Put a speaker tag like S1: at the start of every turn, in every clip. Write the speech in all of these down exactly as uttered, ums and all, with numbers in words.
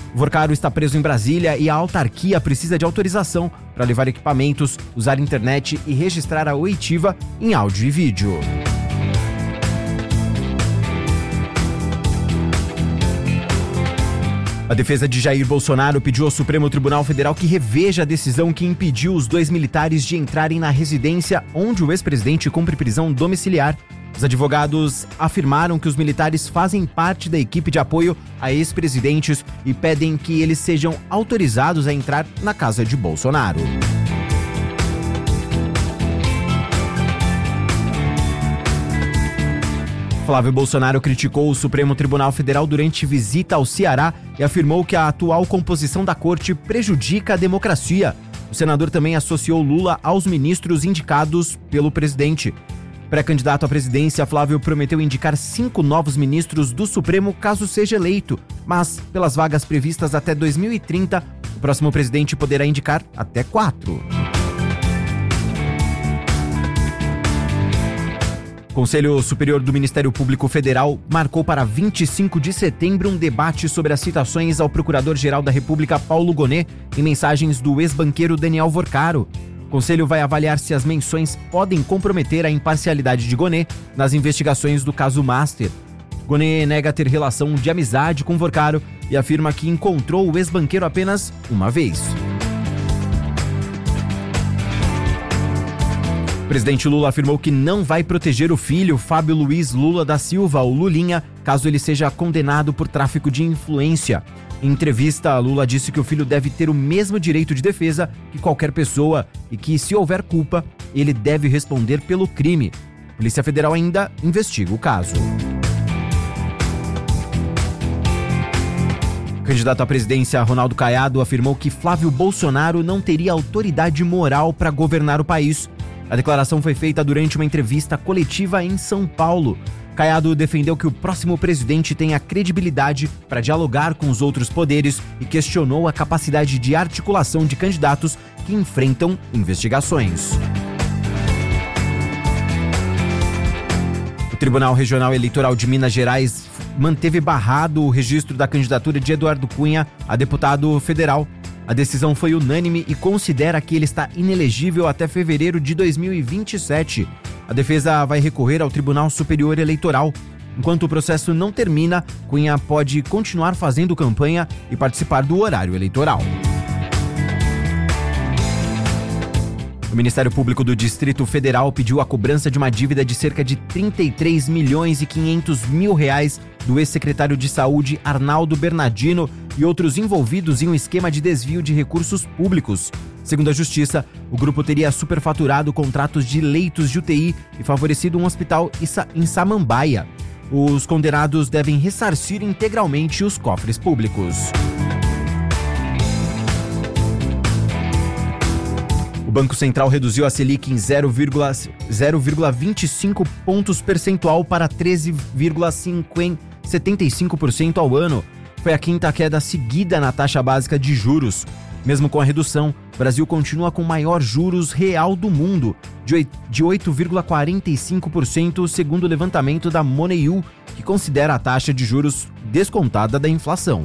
S1: Vorcaro está preso em Brasília e a autarquia precisa de autorização para levar equipamentos, usar internet e registrar a oitiva em áudio e vídeo. A defesa de Jair Bolsonaro pediu ao Supremo Tribunal Federal que reveja a decisão que impediu os dois militares de entrarem na residência onde o ex-presidente cumpre prisão domiciliar. Os advogados afirmaram que os militares fazem parte da equipe de apoio a ex-presidentes e pedem que eles sejam autorizados a entrar na casa de Bolsonaro. Flávio Bolsonaro criticou o Supremo Tribunal Federal durante visita ao Ceará e afirmou que a atual composição da corte prejudica a democracia. O senador também associou Lula aos ministros indicados pelo presidente. Pré-candidato à presidência, Flávio prometeu indicar cinco novos ministros do Supremo caso seja eleito, mas pelas vagas previstas até dois mil e trinta, o próximo presidente poderá indicar até quatro. O Conselho Superior do Ministério Público Federal marcou para vinte e cinco de setembro um debate sobre as citações ao Procurador-Geral da República, Paulo Gonet, em mensagens do ex-banqueiro Daniel Vorcaro. O Conselho vai avaliar se as menções podem comprometer a imparcialidade de Gonet nas investigações do caso Master. Gonet nega ter relação de amizade com Vorcaro e afirma que encontrou o ex-banqueiro apenas uma vez. O presidente Lula afirmou que não vai proteger o filho, Fábio Luiz Lula da Silva, o Lulinha, caso ele seja condenado por tráfico de influência. Em entrevista, Lula disse que o filho deve ter o mesmo direito de defesa que qualquer pessoa e que, se houver culpa, ele deve responder pelo crime. A Polícia Federal ainda investiga o caso. O candidato à presidência, Ronaldo Caiado, afirmou que Flávio Bolsonaro não teria autoridade moral para governar o país. A declaração foi feita durante uma entrevista coletiva em São Paulo. Caiado defendeu que o próximo presidente tenha credibilidade para dialogar com os outros poderes e questionou a capacidade de articulação de candidatos que enfrentam investigações. O Tribunal Regional Eleitoral de Minas Gerais manteve barrado o registro da candidatura de Eduardo Cunha a deputado federal. A decisão foi unânime e considera que ele está inelegível até fevereiro de dois mil e vinte e sete. A defesa vai recorrer ao Tribunal Superior Eleitoral. Enquanto o processo não termina, Cunha pode continuar fazendo campanha e participar do horário eleitoral. O Ministério Público do Distrito Federal pediu a cobrança de uma dívida de cerca de trinta e três milhões e quinhentos mil reais do ex-secretário de Saúde Arnaldo Bernardino e outros envolvidos em um esquema de desvio de recursos públicos. Segundo a Justiça, o grupo teria superfaturado contratos de leitos de U T I e favorecido um hospital em Samambaia. Os condenados devem ressarcir integralmente os cofres públicos. O Banco Central reduziu a Selic em zero vírgula vinte e cinco pontos percentual para treze vírgula setenta e cinco por cento ao ano. Foi a quinta queda seguida na taxa básica de juros. Mesmo com a redução, o Brasil continua com o maior juros real do mundo, de oito vírgula quarenta e cinco por cento, segundo o levantamento da MoneyU, que considera a taxa de juros descontada da inflação.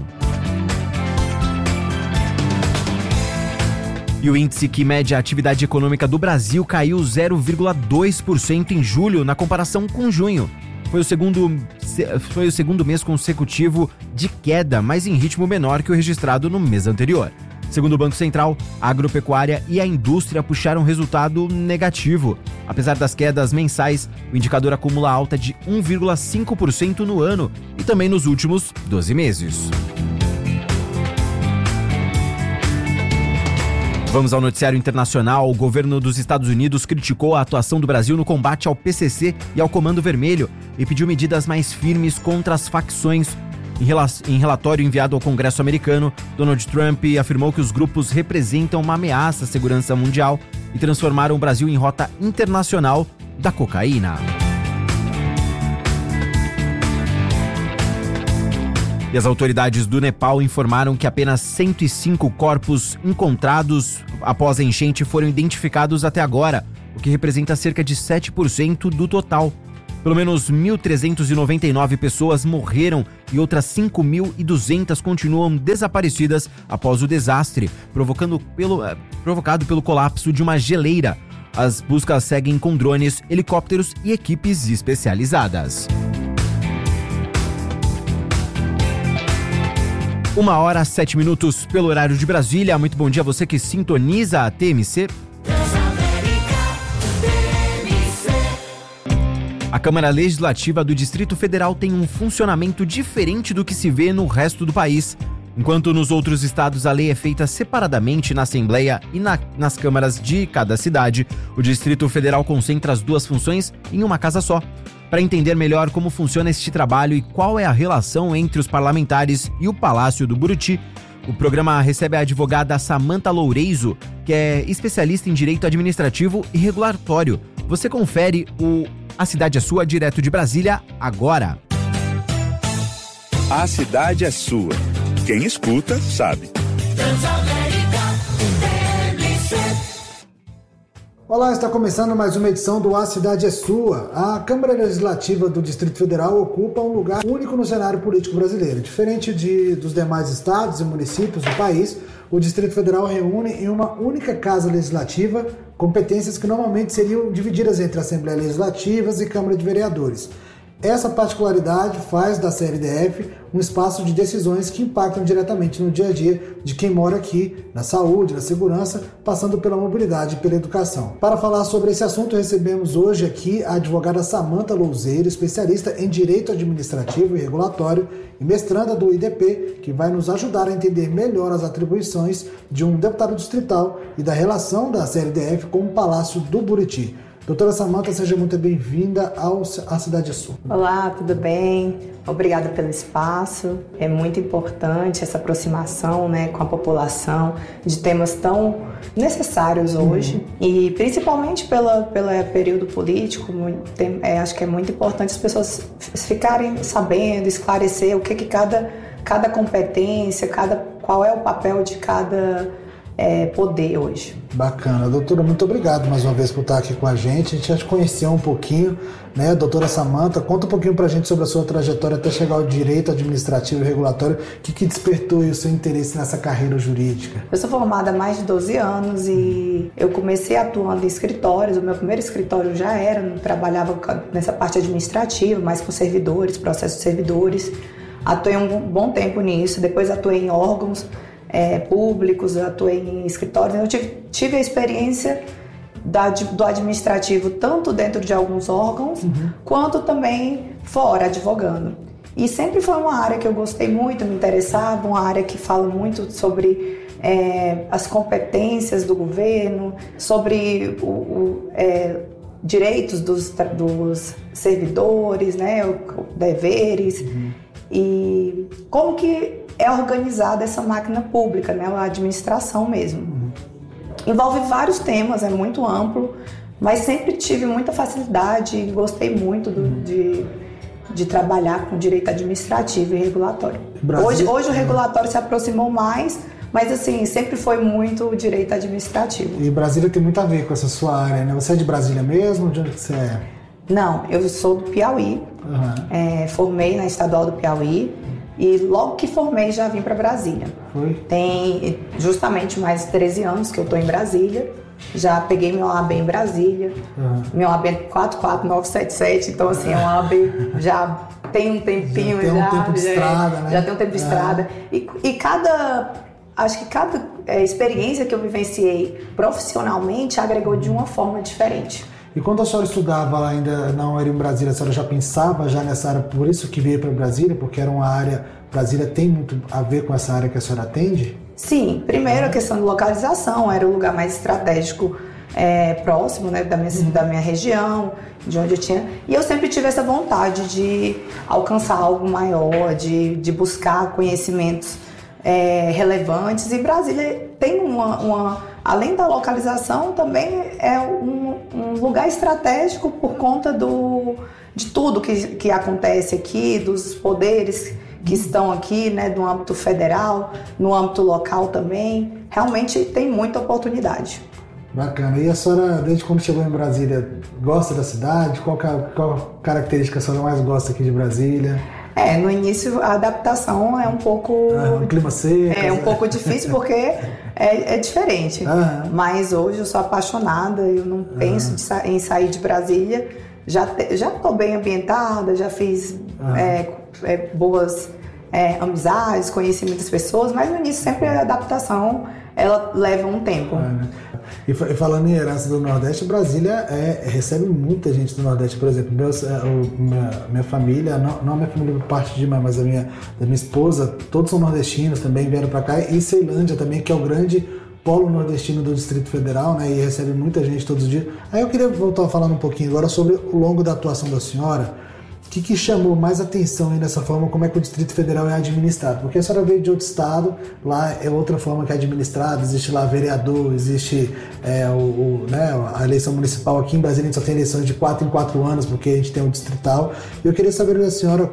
S1: E o índice que mede a atividade econômica do Brasil caiu zero vírgula dois por cento em julho, na comparação com junho. Foi o, segundo, foi o segundo mês consecutivo de queda, mas em ritmo menor que o registrado no mês anterior. Segundo o Banco Central, a agropecuária e a indústria puxaram resultado negativo. Apesar das quedas mensais, o indicador acumula alta de um vírgula cinco por cento no ano e também nos últimos doze meses. Vamos ao noticiário internacional. O governo dos Estados Unidos criticou a atuação do Brasil no combate ao P C C e ao Comando Vermelho e pediu medidas mais firmes contra as facções. Em relatório enviado ao Congresso americano, Donald Trump afirmou que os grupos representam uma ameaça à segurança mundial e transformaram o Brasil em rota internacional da cocaína. E as autoridades do Nepal informaram que apenas cento e cinco corpos encontrados após a enchente foram identificados até agora, o que representa cerca de sete por cento do total. Pelo menos mil trezentas e noventa e nove pessoas morreram e outras cinco mil e duzentas continuam desaparecidas após o desastre, provocando pelo, eh, provocado pelo colapso de uma geleira. As buscas seguem com drones, helicópteros e equipes especializadas. Uma hora, sete minutos pelo horário de Brasília. Muito bom dia a você que sintoniza a T M C. A Câmara Legislativa do Distrito Federal tem um funcionamento diferente do que se vê no resto do país. Enquanto nos outros estados a lei é feita separadamente na Assembleia e na, nas câmaras de cada cidade, o Distrito Federal concentra as duas funções em uma casa só. Para entender melhor como funciona este trabalho e qual é a relação entre os parlamentares e o Palácio do Buriti, o programa recebe a advogada Samantha Loureiso, que é especialista em direito administrativo e regulatório. Você confere o A Cidade é Sua, direto de Brasília, agora.
S2: A Cidade é Sua. Quem escuta, sabe.
S3: Olá, está começando mais uma edição do A Cidade é Sua. A Câmara Legislativa do Distrito Federal ocupa um lugar único no cenário político brasileiro. Diferente de, dos demais estados e municípios do país, o Distrito Federal reúne em uma única casa legislativa competências que normalmente seriam divididas entre Assembleias Legislativas e Câmara de Vereadores. Essa particularidade faz da C L D F um espaço de decisões que impactam diretamente no dia a dia de quem mora aqui, na saúde, na segurança, passando pela mobilidade e pela educação. Para falar sobre esse assunto, recebemos hoje aqui a advogada Samantha Loureiso, especialista em Direito Administrativo e Regulatório e mestranda do I D P, que vai nos ajudar a entender melhor as atribuições de um deputado distrital e da relação da C L D F com o Palácio do Buriti. Doutora Samantha, seja muito bem-vinda ao A Cidade é Sua.
S4: Olá, tudo bem? Obrigada pelo espaço. É muito importante essa aproximação, né, com a população de temas tão necessários hoje. Uhum. E principalmente pela, pelo período político, tem, é, acho que é muito importante as pessoas ficarem sabendo, esclarecer o que, que cada, cada competência, cada, qual é o papel de cada É, poder hoje.
S3: Bacana. Doutora, muito obrigado mais uma vez por estar aqui com a gente. A gente já te conheceu um pouquinho, né? Doutora Samantha, conta um pouquinho pra gente sobre a sua trajetória até chegar ao direito administrativo e regulatório. O que, que despertou o seu interesse nessa carreira jurídica?
S4: Eu sou formada há mais de doze anos e eu comecei atuando em escritórios. O meu primeiro escritório já era, não trabalhava nessa parte administrativa, mais com servidores, processos de servidores. Atuei um bom tempo nisso, depois atuei em órgãos É, públicos, eu atuei em escritórios, eu tive, tive a experiência da, do administrativo tanto dentro de alguns órgãos, uhum. quanto também fora, advogando. E sempre foi uma área que eu gostei muito, me interessava, uma área que fala muito sobre é, as competências do governo, sobre o, o, é, direitos dos, dos servidores, né, deveres, uhum. e como que é organizada essa máquina pública, né, a administração mesmo. Uhum. Envolve vários temas, é muito amplo, mas sempre tive muita facilidade e gostei muito do, uhum. de, de trabalhar com direito administrativo e regulatório. Hoje, hoje o regulatório se aproximou mais, mas assim, sempre foi muito direito administrativo.
S3: E Brasília tem muito a ver com essa sua área, né? Você é de Brasília mesmo? De onde você é?
S4: Não, eu sou do Piauí, uhum. é, formei na Estadual do Piauí, e logo que formei já vim para Brasília.
S3: Foi?
S4: Tem justamente mais de treze anos que eu estou em Brasília. Já peguei meu O A B em Brasília. Uhum. Meu O A B é quatro quatro nove sete sete, então assim, é um O A B já tem um tempinho.
S3: Já tem um
S4: já,
S3: tempo de
S4: já,
S3: estrada, né?
S4: Já tem um tempo de uhum. estrada. E, e cada, acho que cada é, experiência que eu vivenciei profissionalmente agregou de uma forma diferente.
S3: E quando a senhora estudava ainda não era em Brasília, a senhora já pensava já nessa área, por isso que veio para Brasília, porque era uma área, Brasília tem muito a ver com essa área que a senhora atende?
S4: Sim, primeiro a questão de localização, era o lugar mais estratégico é, próximo, né, da, minha, uhum. da minha região, de onde eu tinha. E eu sempre tive essa vontade de alcançar algo maior, de, de buscar conhecimentos é, relevantes. E Brasília tem uma, uma, além da localização, também é um, um lugar estratégico por conta do, de tudo que, que acontece aqui, dos poderes que estão aqui, né, no âmbito federal, no âmbito local também. Realmente tem muita oportunidade.
S3: Bacana. E a senhora, desde quando chegou em Brasília, gosta da cidade? Qual, qual característica a senhora mais gosta aqui de Brasília?
S4: É, no início a adaptação é um pouco...
S3: Ah, um clima seco.
S4: É um pouco difícil porque é, é diferente. Ah, mas hoje eu sou apaixonada, eu não ah, penso de sa- em sair de Brasília. Já te, já estou bem ambientada, já fiz ah, é, é, boas é, amizades, conheci muitas pessoas, mas no início sempre a adaptação ela leva um tempo. Ah, né?
S3: E falando em herança do Nordeste, Brasília é, recebe muita gente do Nordeste, por exemplo, meus, o, minha, minha família, não, não a minha família por parte de mãe, mas a minha, da minha esposa, todos são nordestinos, também vieram para cá, e Ceilândia também, que é o grande polo nordestino do Distrito Federal, né, e recebe muita gente todos os dias. Aí eu queria voltar falando um pouquinho agora sobre o longo da atuação da senhora. O que, que chamou mais atenção aí nessa forma, como é que o Distrito Federal é administrado? Porque a senhora veio de outro estado, lá é outra forma que é administrado, existe lá vereador, existe é, o, o, né, a eleição municipal. Aqui em Brasília a gente só tem eleições de quatro em quatro anos, porque a gente tem o distrital. E eu queria saber da senhora,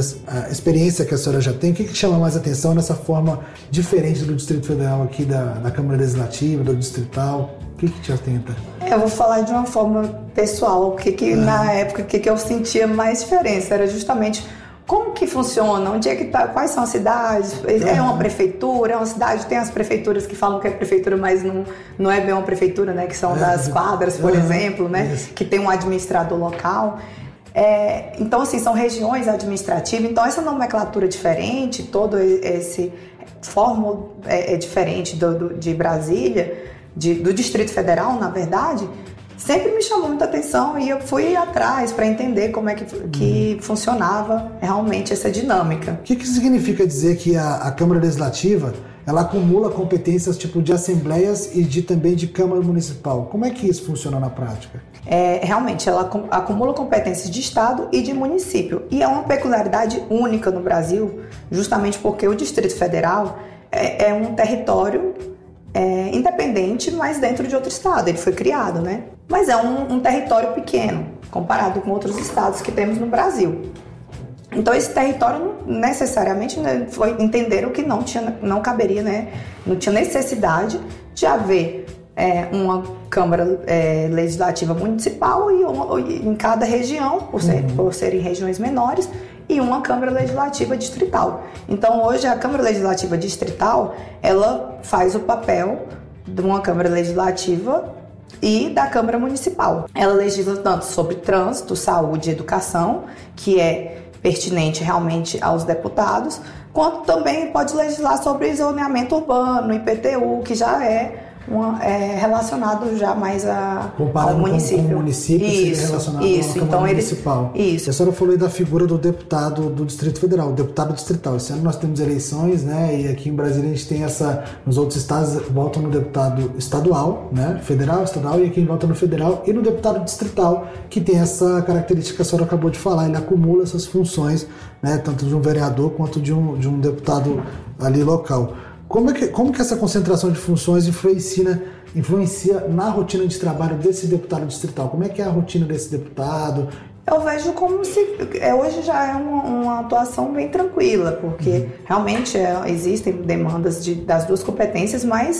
S3: a experiência que a senhora já tem, o que, que chama mais atenção nessa forma diferente do Distrito Federal aqui, da, da Câmara Legislativa, do distrital? O que, que te atenta?
S4: Eu vou falar de uma forma pessoal, o que, que ah. na época o que, que eu sentia mais diferença era justamente como que funciona, onde é que tá, quais são as cidades, é uma prefeitura, é uma cidade, tem as prefeituras que falam que é prefeitura, mas não, não é bem uma prefeitura, né, que são é, das quadras, por é, exemplo, né, é que tem um administrador local. É, então, assim, são regiões administrativas, então essa nomenclatura diferente, todo esse fórmula é, é diferente do, do, de Brasília, De, do Distrito Federal, na verdade, sempre me chamou muita atenção e eu fui atrás para entender como é que, que hum. funcionava realmente essa dinâmica.
S3: O que, que significa dizer que a, a Câmara Legislativa ela acumula competências tipo de assembleias e de, também de Câmara Municipal? Como é que isso funciona na prática?
S4: É, realmente, ela acumula competências de Estado e de município. E é uma peculiaridade única no Brasil, justamente porque o Distrito Federal é, é um território É, independente, mas dentro de outro estado. Ele foi criado, né? Mas é um, um território pequeno, comparado com outros estados que temos no Brasil. Então, esse território necessariamente, né, foi, entenderam que não, tinha, não caberia, né, não tinha necessidade de haver é, uma Câmara é, Legislativa Municipal e uma, em cada região, por, ser, uhum. por serem regiões menores, e uma Câmara Legislativa Distrital. Então, hoje, a Câmara Legislativa Distrital, ela faz o papel de uma Câmara Legislativa e da Câmara Municipal. Ela legisla tanto sobre trânsito, saúde e educação, que é pertinente realmente aos deputados, quanto também pode legislar sobre zoneamento urbano, I P T U, que já é Uma, é relacionado já mais a, ao município.
S3: Com, com o município
S4: isso,
S3: seria relacionado
S4: isso,
S3: à Câmara
S4: então
S3: Municipal.
S4: Ele, isso.
S3: A senhora falou aí da figura do deputado do Distrito Federal, o deputado distrital. Esse ano nós temos eleições, né? E aqui em Brasília a gente tem essa... Nos outros estados votam no deputado estadual, né? Federal, estadual, e aqui vota no federal e no deputado distrital, que tem essa característica que a senhora acabou de falar. Ele acumula essas funções, né? Tanto de um vereador quanto de um, de um deputado ali local. Como, é que, como que essa concentração de funções influencia, influencia na rotina de trabalho desse deputado distrital? Como é que é a rotina desse deputado?
S4: Eu vejo como se... Hoje já é uma, uma atuação bem tranquila, porque uhum. realmente é, existem demandas de, das duas competências, mas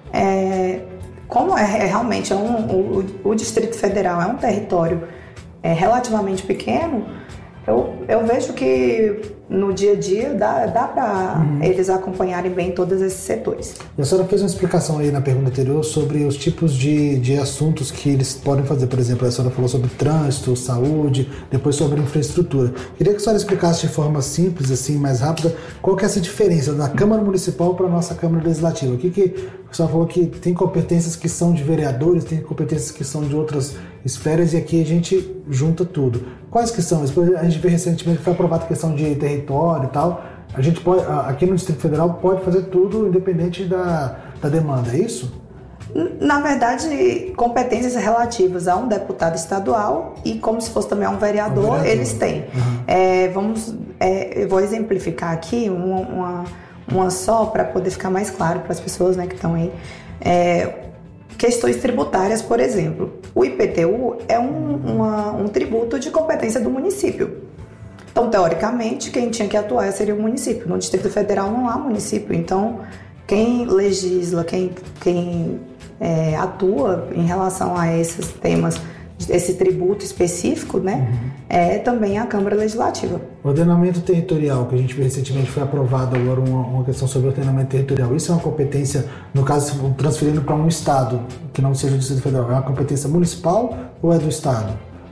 S4: é, como é, é realmente é um, o, o Distrito Federal é um território é, relativamente pequeno, eu, eu vejo que no dia a dia dá, dá para uhum. eles acompanharem bem todos esses setores.
S3: E a senhora fez uma explicação aí na pergunta anterior sobre os tipos de, de assuntos que eles podem fazer. Por exemplo, a senhora falou sobre trânsito, saúde, depois sobre infraestrutura. Queria que a senhora explicasse de forma simples, assim, mais rápida, qual que é essa diferença da Câmara Municipal para a nossa Câmara Legislativa. O que que a senhora falou que tem competências que são de vereadores, tem competências que são de outras esferas, e aqui a gente junta tudo. Quais que são? A gente vê recentemente que foi aprovada a questão de território e tal. A gente pode, aqui no Distrito Federal, pode fazer tudo independente da, da demanda, é isso?
S4: Na verdade, competências relativas a um deputado estadual e como se fosse também a um vereador, um vereador. Eles têm. Uhum. É, vamos, é, eu vou exemplificar aqui uma, uma, uma só para poder ficar mais claro para as pessoas, né, que estão aí. É, questões tributárias, por exemplo. O I P T U é um, uma, um tributo de competência do município. Então, teoricamente, quem tinha que atuar seria o município. No Distrito Federal não há município, então quem legisla, quem, quem é, atua em relação a esses temas, esse tributo específico, né, uhum. é também a Câmara Legislativa.
S3: O ordenamento territorial, que a gente recentemente foi aprovado agora uma, uma questão sobre o ordenamento territorial, isso é uma competência, no caso, transferindo para um estado, que não seja o Distrito Federal, é uma competência municipal ou é do estado?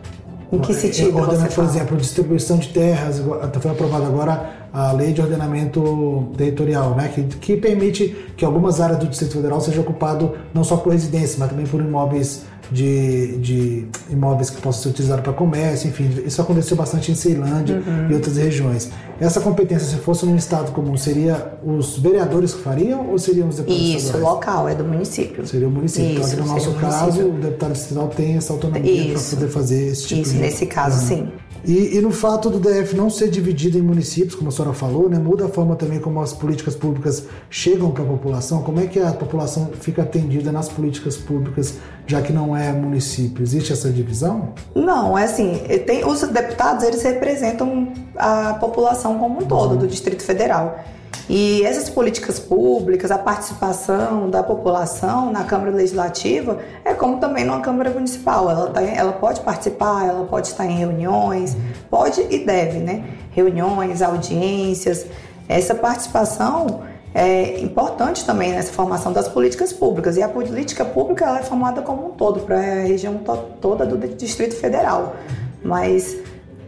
S4: Em que sentido você fala?
S3: Por exemplo, distribuição de terras, foi aprovada agora a lei de ordenamento territorial, né, que, que permite que algumas áreas do Distrito Federal sejam ocupadas não só por residências, mas também por imóveis de, de imóveis que possam ser utilizados para comércio, enfim, isso aconteceu bastante em Ceilândia uhum. e outras regiões. Essa competência, se fosse num estado comum, seria os vereadores que fariam ou seriam os deputados
S4: Isso,
S3: estaduais?
S4: local, é do município.
S3: Seria o município. Isso, então, aqui no nosso caso, o deputado estadual tem essa autonomia para poder fazer esse tipo
S4: isso,
S3: de...
S4: Isso, nesse caso, uhum. sim.
S3: E, e no fato do D F não ser dividido em municípios, como a senhora falou, né, muda a forma também como as políticas públicas chegam para a população. Como é que a população fica atendida nas políticas públicas, já que não é município? Existe essa divisão?
S4: Não, é assim, tem, os deputados eles representam a população como um todo, uhum. do Distrito Federal. E essas políticas públicas, a participação da população na Câmara Legislativa é como também numa Câmara Municipal. Ela, tá, ela pode participar, ela pode estar em reuniões, uhum. pode e deve, né? Reuniões, audiências. Essa participação é importante também nessa formação das políticas públicas. E a política pública ela é formada como um todo, para a região to- toda do Distrito Federal. Mas...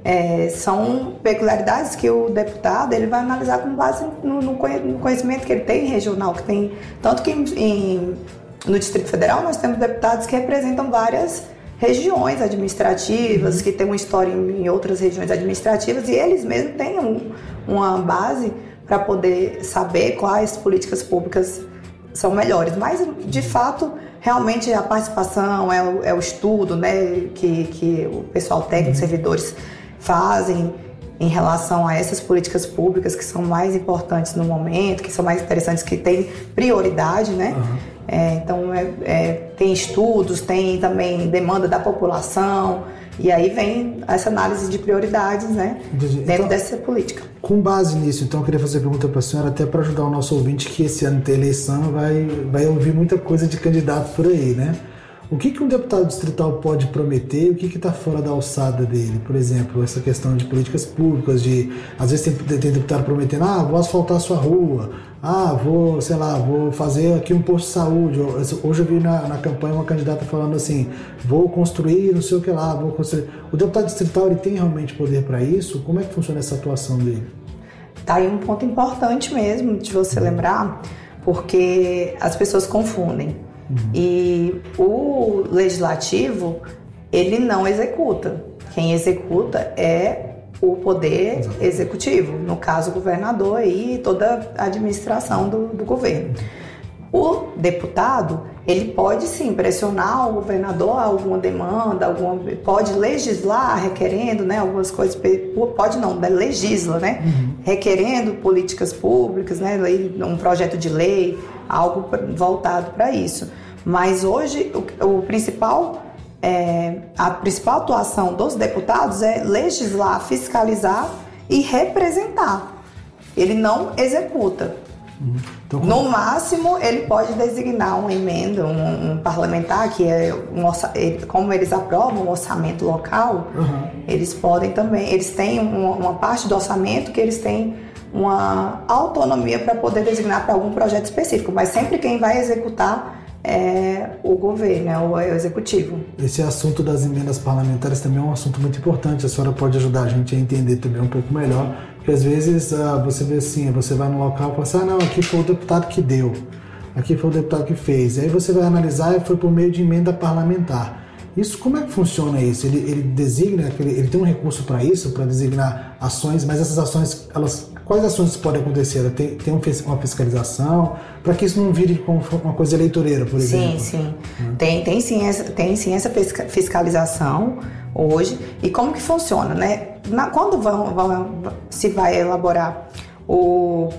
S4: É, são peculiaridades que o deputado ele vai analisar com base no, no conhecimento que ele tem regional, que tem, tanto que em, em, no Distrito Federal nós temos deputados que representam várias regiões administrativas, uhum. que têm uma história em, em outras regiões administrativas, e eles mesmos têm um, uma base para poder saber quais políticas públicas são melhores. Mas, de fato, realmente a participação é o, é o estudo, né, que, que o pessoal técnico, uhum. servidores fazem em relação a essas políticas públicas que são mais importantes no momento, que são mais interessantes, que têm prioridade, né? Uhum. É, então, é, é, tem estudos, tem também demanda da população, e aí vem essa análise de prioridades, né? Entendi. Dentro então, dessa política.
S3: Com base nisso, então, eu queria fazer a pergunta para a senhora, até para ajudar o nosso ouvinte, que esse ano tem eleição, vai, vai ouvir muita coisa de candidato por aí, né? O que, que um deputado distrital pode prometer e o que está fora da alçada dele? Por exemplo, essa questão de políticas públicas, de às vezes tem, tem deputado prometendo, ah, vou asfaltar a sua rua, ah, vou, sei lá, vou fazer aqui um posto de saúde. Hoje eu vi na, na campanha uma candidata falando assim, vou construir não sei o que lá, vou construir. O deputado distrital, ele tem realmente poder para isso? Como é que funciona essa atuação dele?
S4: Tá aí um ponto importante mesmo de você lembrar, porque as pessoas confundem. Uhum. E o legislativo, ele não executa. Quem executa é o poder Exatamente. Executivo, no caso o governador e toda a administração do, do governo. O deputado, ele pode sim pressionar o governador a alguma demanda, alguma, pode legislar requerendo, né, algumas coisas, pode não, legisla, né, uhum. requerendo políticas públicas, né, um projeto de lei, algo voltado para isso. Mas hoje o, o principal, é, a principal atuação dos deputados é legislar, fiscalizar e representar. Ele não executa. Uhum. Então, como... No máximo, ele pode designar uma emenda, um, um parlamentar, que é um orça... como eles aprovam o orçamento local, uhum. eles podem também, eles têm uma, uma parte do orçamento que eles têm uma autonomia para poder designar para algum projeto específico, mas sempre quem vai executar é o governo, é o executivo.
S3: Esse assunto das emendas parlamentares também é um assunto muito importante, a senhora pode ajudar a gente a entender também um pouco melhor, porque às vezes uh, você vê assim, você vai no local e fala assim, ah não, aqui foi o deputado que deu, aqui foi o deputado que fez, e aí você vai analisar e foi por meio de emenda parlamentar. Isso, como é que funciona isso? Ele, ele designa, ele, ele tem um recurso para isso, para designar ações, mas essas ações, elas, quais ações podem acontecer? Tem, tem uma fiscalização, para que isso não vire como uma coisa eleitoreira, por exemplo?
S4: Sim, sim. Hum. Tem, tem, sim essa, tem sim essa fiscalização hoje. E como que funciona, né? Na, quando vão, vão, se vai elaborar o,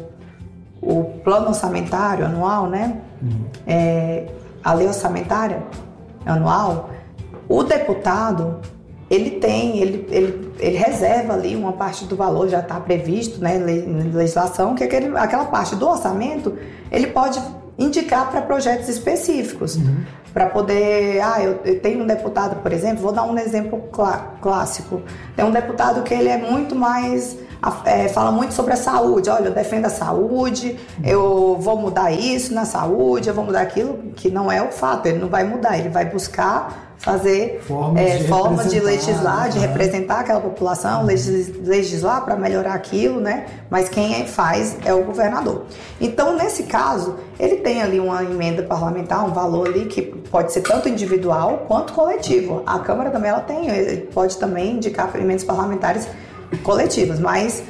S4: o plano orçamentário anual, né? Hum. É, a lei orçamentária anual, o deputado, ele tem, ele, ele, ele reserva ali uma parte do valor, já está previsto, né, em legislação, que aquele, aquela parte do orçamento, ele pode indicar para projetos específicos. Uhum. Para poder... Ah, eu, eu tenho um deputado, por exemplo, vou dar um exemplo clá, clássico. Tem um deputado que ele é muito mais... É, fala muito sobre a saúde. Olha, eu defendo a saúde, eu vou mudar isso na saúde, eu vou mudar aquilo, que não é o fato, ele não vai mudar, ele vai buscar fazer formas, é, de, formas de legislar, né? De representar aquela população, legis, legislar para melhorar aquilo, né? Mas quem faz é o governador. Então, nesse caso, ele tem ali uma emenda parlamentar, um valor ali que pode ser tanto individual quanto coletivo. A Câmara também ela tem, pode também indicar emendas parlamentares coletivas, mas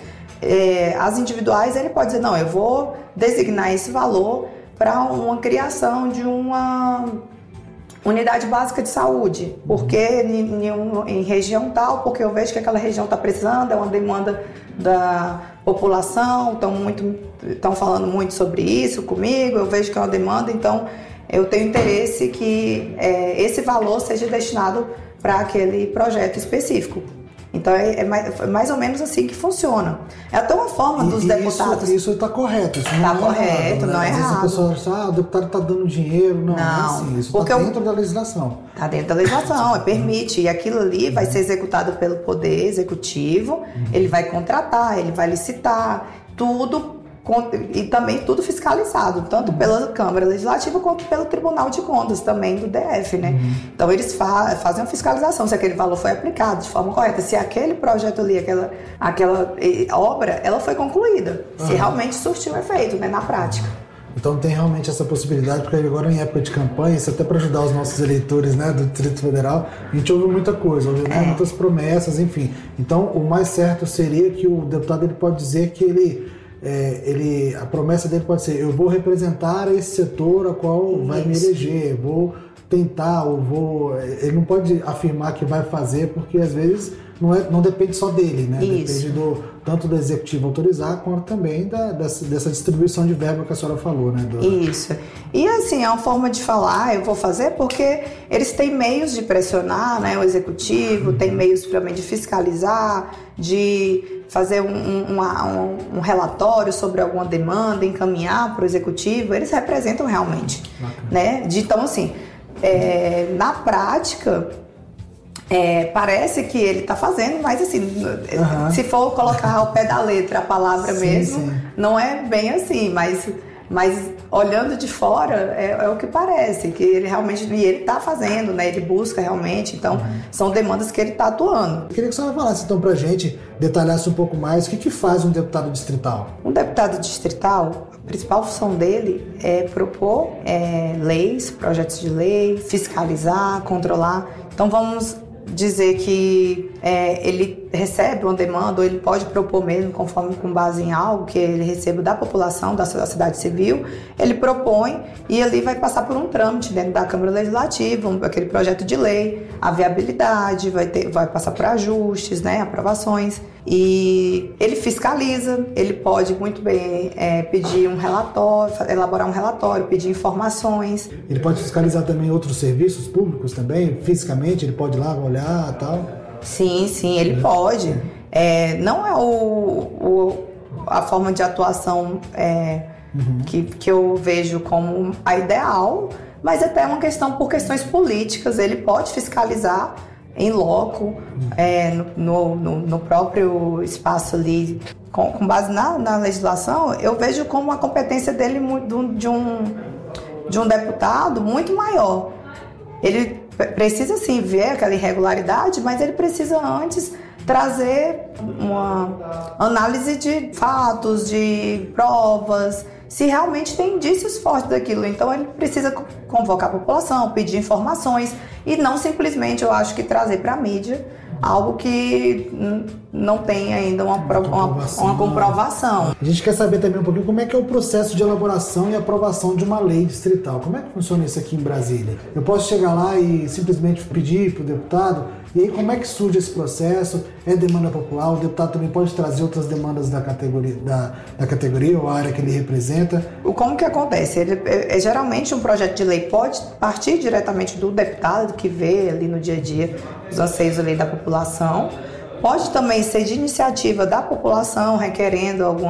S4: é, as individuais ele pode dizer, não, eu vou designar esse valor para uma criação de uma unidade básica de saúde, porque em, em, em região tal, porque eu vejo que aquela região está precisando, é uma demanda da população, estão muito, estão falando muito sobre isso comigo, eu vejo que é uma demanda, então eu tenho interesse que é, esse valor seja destinado para aquele projeto específico. Então é, é, mais, é mais ou menos assim que funciona. É até uma forma dos
S3: e
S4: deputados...
S3: Isso está correto, isso não
S4: tá
S3: é
S4: correto,
S3: errado, né?
S4: não é
S3: Às vezes
S4: errado.
S3: a pessoa diz, ah, o deputado está dando dinheiro. Não, não é assim, isso está dentro eu... da legislação.
S4: Está dentro da legislação, é, permite. E aquilo ali vai ser executado pelo Poder Executivo, uhum. Ele vai contratar, ele vai licitar, tudo... E também tudo fiscalizado, tanto pela Câmara Legislativa quanto pelo Tribunal de Contas também do D F, né? Uhum. Então eles fa- fazem uma fiscalização se aquele valor foi aplicado de forma correta, se aquele projeto ali, aquela, aquela obra, ela foi concluída, uhum. Se realmente surtiu efeito, né, na prática.
S3: Então tem realmente essa possibilidade, porque agora em época de campanha, isso até para ajudar os nossos eleitores, né, do Distrito Federal, a gente ouve muita coisa, ouve é. muitas promessas, enfim. Então o mais certo seria que o deputado ele pode dizer que ele... É, ele, a promessa dele pode ser, eu vou representar esse setor a qual Isso. vai me eleger, vou tentar, ou vou... Ele não pode afirmar que vai fazer, porque às vezes não, é, não depende só dele, né?
S4: Isso.
S3: Depende do, tanto do executivo autorizar, quanto também da, dessa, dessa distribuição de verba que a senhora falou, né? Do...
S4: Isso. E assim, é uma forma de falar, eu vou fazer porque eles têm meios de pressionar, né? O executivo, uhum. tem meios também de fiscalizar, de fazer um, um, um, um relatório sobre alguma demanda, encaminhar para o executivo, eles representam realmente, né? De, então, assim, é, na prática, é, parece que ele está fazendo, mas assim, uhum. se for colocar ao pé da letra a palavra sim, mesmo, sim. não é bem assim, mas... Mas olhando de fora é, é o que parece, que ele realmente, e ele está fazendo, né? Ele busca realmente, então uhum. são demandas que ele está atuando.
S3: Eu queria que a senhora falasse então pra gente, detalhasse um pouco mais, o que, que faz um deputado distrital?
S4: Um deputado distrital, a principal função dele é propor é, leis, projetos de lei, fiscalizar, controlar. Então vamos dizer que é, ele recebe uma demanda ou ele pode propor mesmo conforme com base em algo que ele receba da população, da sociedade civil, ele propõe e ali vai passar por um trâmite dentro da Câmara Legislativa, um, aquele projeto de lei, a viabilidade, vai, ter, vai passar por ajustes, né, aprovações e ele fiscaliza, ele pode muito bem é, pedir um relatório, elaborar um relatório, pedir informações.
S3: Ele pode fiscalizar também outros serviços públicos também, fisicamente, ele pode ir lá olhar e tal?
S4: Sim, sim, ele pode. É, não é o, o, a forma de atuação é, uhum. que, que eu vejo como a ideal, mas até uma questão por questões políticas. Ele pode fiscalizar em loco, uhum. é, no, no, no próprio espaço ali, com, com base na, na legislação. Eu vejo como a competência dele de um, de um deputado muito maior. Ele precisa sim ver aquela irregularidade, mas ele precisa antes trazer uma análise de fatos, de provas, se realmente tem indícios fortes daquilo. Então ele precisa convocar a população, pedir informações e não simplesmente, eu acho que trazer para a mídia algo que não tem ainda uma, uma, comprovação. uma, uma comprovação.
S3: A gente quer saber também um pouquinho como é que é o processo de elaboração e aprovação de uma lei distrital. Como é que funciona isso aqui em Brasília? Eu posso chegar lá e simplesmente pedir para o deputado, e aí como é que surge esse processo? É demanda popular? O deputado também pode trazer outras demandas da categoria, da, da categoria ou a área que ele representa?
S4: Como que acontece? Ele, é, é, geralmente um projeto de lei pode partir diretamente do deputado que vê ali no dia a dia os anseios ali da população. Pode também ser de iniciativa da população, requerendo alguma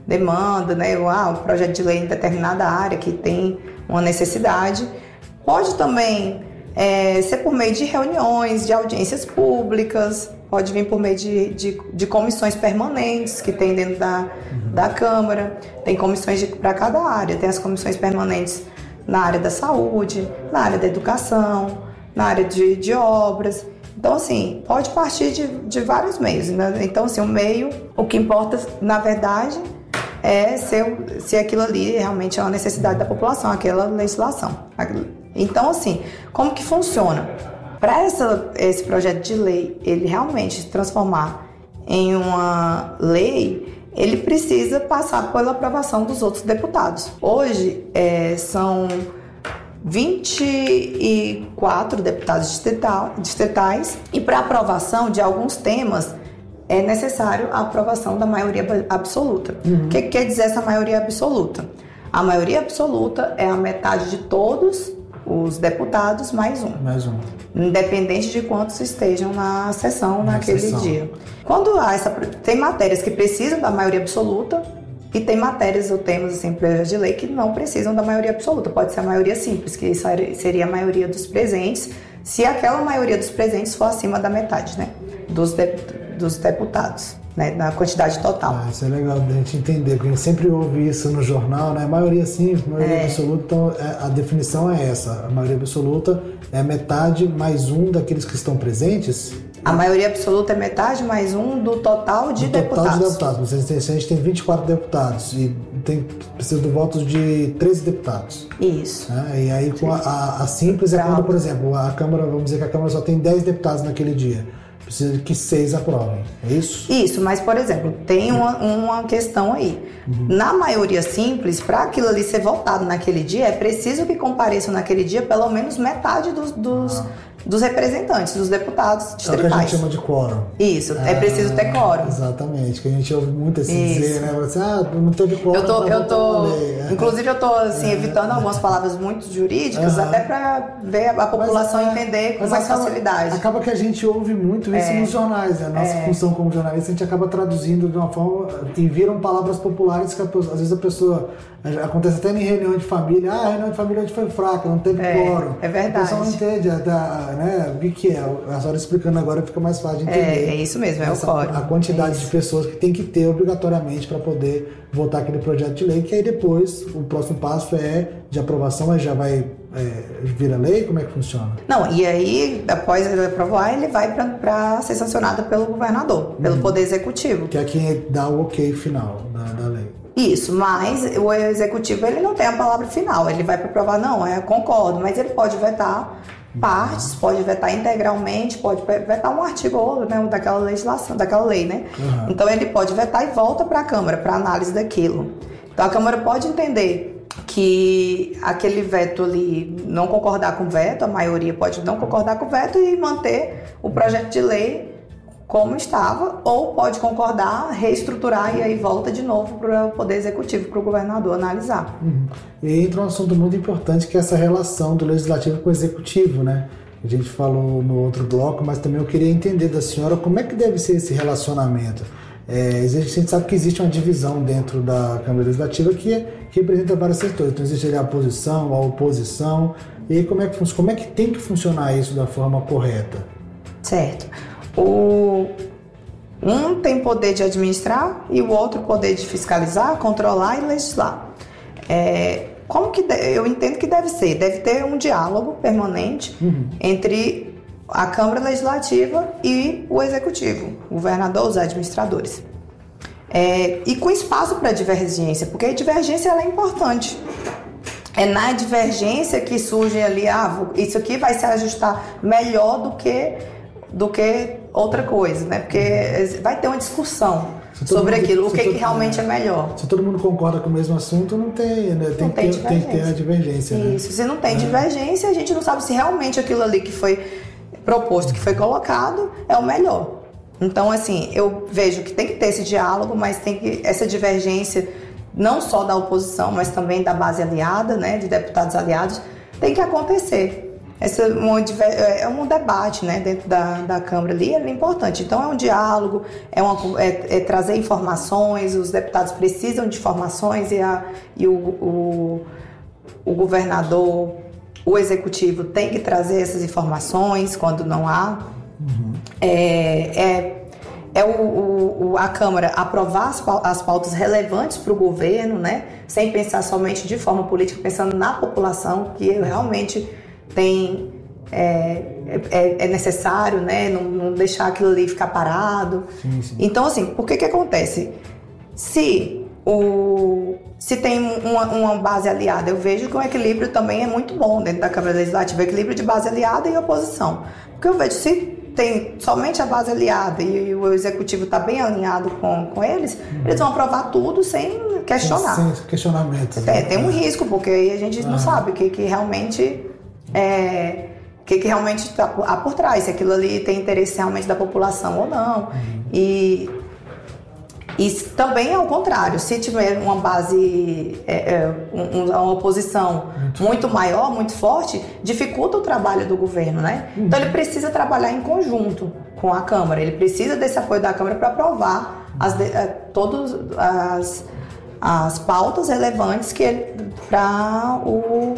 S4: demanda, né? Ah, um projeto de lei em determinada área que tem uma necessidade. Pode também é, ser por meio de reuniões, de audiências públicas, pode vir por meio de, de, de comissões permanentes que tem dentro da, uhum. da Câmara. Tem comissões para cada área, tem as comissões permanentes na área da saúde, na área da educação, na área de, de obras. Então, assim, pode partir de, de vários meios, né? Então, assim, o meio, o que importa, na verdade, é se, se aquilo ali realmente é uma necessidade da população, aquela legislação. Então, assim, como que funciona? Para esse projeto de lei, ele realmente se transformar em uma lei, ele precisa passar pela aprovação dos outros deputados. Hoje, é, são vinte e quatro deputados distritais e para aprovação de alguns temas é necessário a aprovação da maioria absoluta. Uhum. O que quer dizer essa maioria absoluta? A maioria absoluta é a metade de todos os deputados mais um.
S3: Mais um.
S4: Independente de quantos estejam na sessão na naquele sessão. dia. Quando há essa, tem matérias que precisam da maioria absoluta e tem matérias ou temas assim, projetos de lei que não precisam da maioria absoluta. Pode ser a maioria simples, que seria a maioria dos presentes, se aquela maioria dos presentes for acima da metade, né, dos, de, dos deputados, né, na quantidade total.
S3: Ah, isso é legal da gente entender, porque a gente sempre ouve isso no jornal, né? Maioria simples, maioria é. absoluta. Então, a definição é essa. A maioria absoluta é metade mais um daqueles que estão presentes.
S4: A maioria absoluta é metade mais um do total de
S3: do
S4: deputados.
S3: Total de deputados. Se a gente tem vinte e quatro deputados e tem, precisa do voto de treze deputados.
S4: Isso.
S3: É, e aí com a, a, a simples é quando, por exemplo, a Câmara, vamos dizer que a Câmara só tem dez deputados naquele dia. Precisa que seis aprovem, é isso?
S4: Isso, mas, por exemplo, tem uma, uma questão aí. Uhum. Na maioria simples, para aquilo ali ser votado naquele dia, é preciso que compareçam naquele dia pelo menos metade dos, dos, ah. dos representantes, dos deputados distritais.
S3: É o que a gente chama de quórum.
S4: Isso, ah, é preciso ter quórum.
S3: Exatamente, que a gente ouve muito assim isso. dizer, né? Assim, ah, não teve quórum.
S4: Eu tô, eu tô, inclusive, eu tô assim, é. evitando algumas palavras muito jurídicas, ah. até para ver a população mas, entender com mais acaba, facilidade.
S3: Acaba que a gente ouve muito isso é. nos jornais, né? A nossa é. função como jornalista, a gente acaba traduzindo de uma forma e viram palavras populares que a, às vezes a pessoa, acontece até em reunião de família, ah, a reunião de família hoje foi fraca, não teve
S4: é,
S3: quórum.
S4: É verdade.
S3: A pessoa não entende, a, a, né, o que é, a senhora explicando agora fica mais fácil de entender.
S4: É, é isso mesmo, é essa, o quórum.
S3: A quantidade
S4: é
S3: de pessoas que tem que ter obrigatoriamente para poder votar aquele projeto de lei, que aí depois o próximo passo é de aprovação, mas já vai é, vir a lei? Como é que funciona?
S4: Não, e aí, após ele aprovar, ele vai para ser sancionado pelo governador, pelo uhum. Poder Executivo.
S3: Que é quem dá o ok final da, da lei.
S4: Isso, mas o Executivo ele não tem a palavra final, ele vai para aprovar, não, é concordo, mas ele pode vetar partes, pode vetar integralmente, pode vetar um artigo ou outro, né, daquela legislação, daquela lei, né? Uhum. Então ele pode vetar e volta para a Câmara para análise daquilo. Então a Câmara pode entender que aquele veto ali, não concordar com o veto, a maioria pode não concordar com o veto e manter o projeto de lei como estava, ou pode concordar, reestruturar e aí volta de novo para o Poder Executivo, para o governador analisar.
S3: Uhum. E entra um assunto muito importante que é essa relação do Legislativo com o Executivo, né? A gente falou no outro bloco, mas também eu queria entender da senhora como é que deve ser esse relacionamento. É, a gente sabe que existe uma divisão dentro da Câmara Legislativa que, que representa vários setores. Então existe a posição, a oposição. E aí como é, que, como é que tem que funcionar isso da forma correta?
S4: Certo. O, um tem poder de administrar e o outro poder de fiscalizar, controlar e legislar. É, como que de, eu entendo que deve ser? Deve ter um diálogo permanente uhum. entre a Câmara Legislativa e o Executivo, o governador, os administradores. É, e com espaço para divergência, porque a divergência ela é importante. É na divergência que surge ali, ah, isso aqui vai se ajustar melhor do que, do que outra coisa, né? Porque vai ter uma discussão sobre mundo, aquilo, o que, todo, que realmente é melhor.
S3: Se todo mundo concorda com o mesmo assunto, não tem, né? tem,
S4: não tem,
S3: ter, tem que ter a divergência.
S4: Isso,
S3: né?
S4: Se não tem é. divergência, a gente não sabe se realmente aquilo ali que foi proposto, que foi colocado, é o melhor. Então, assim, eu vejo que tem que ter esse diálogo, mas tem que essa divergência, não só da oposição, mas também da base aliada, né, de deputados aliados, tem que acontecer. essa, um, é um debate, né, dentro da, da Câmara ali, é importante. Então é um diálogo, é, uma, é, é trazer informações, os deputados precisam de informações e, a, e o, o, o governador, o executivo tem que trazer essas informações quando não há. Uhum. É, é, é o, o, a Câmara aprovar as, as pautas relevantes para o governo, né, sem pensar somente de forma política, pensando na população, que realmente tem, é, é, é necessário, né, não, não deixar aquilo ali ficar parado. Sim, sim. Então, assim, por que que acontece? Se, o, se tem uma, uma base aliada, eu vejo que o equilíbrio também é muito bom dentro da Câmara Legislativa, equilíbrio de base aliada e oposição. Porque eu vejo, se tem somente a base aliada e, e o executivo está bem alinhado com, com eles, uhum. eles vão aprovar tudo sem questionar.
S3: Sem questionamento.
S4: É, tem um risco, porque aí a gente uhum. não sabe o que, que realmente... É, o que, que realmente está por trás, se aquilo ali tem interesse realmente da população ou não. Uhum. E, e também ao contrário, se tiver uma base, é, é, um, uma oposição muito, muito maior, muito forte, dificulta o trabalho do governo, né? Uhum. Então ele precisa trabalhar em conjunto com a Câmara, ele precisa desse apoio da Câmara para aprovar as, todas as, as pautas relevantes que ele, para o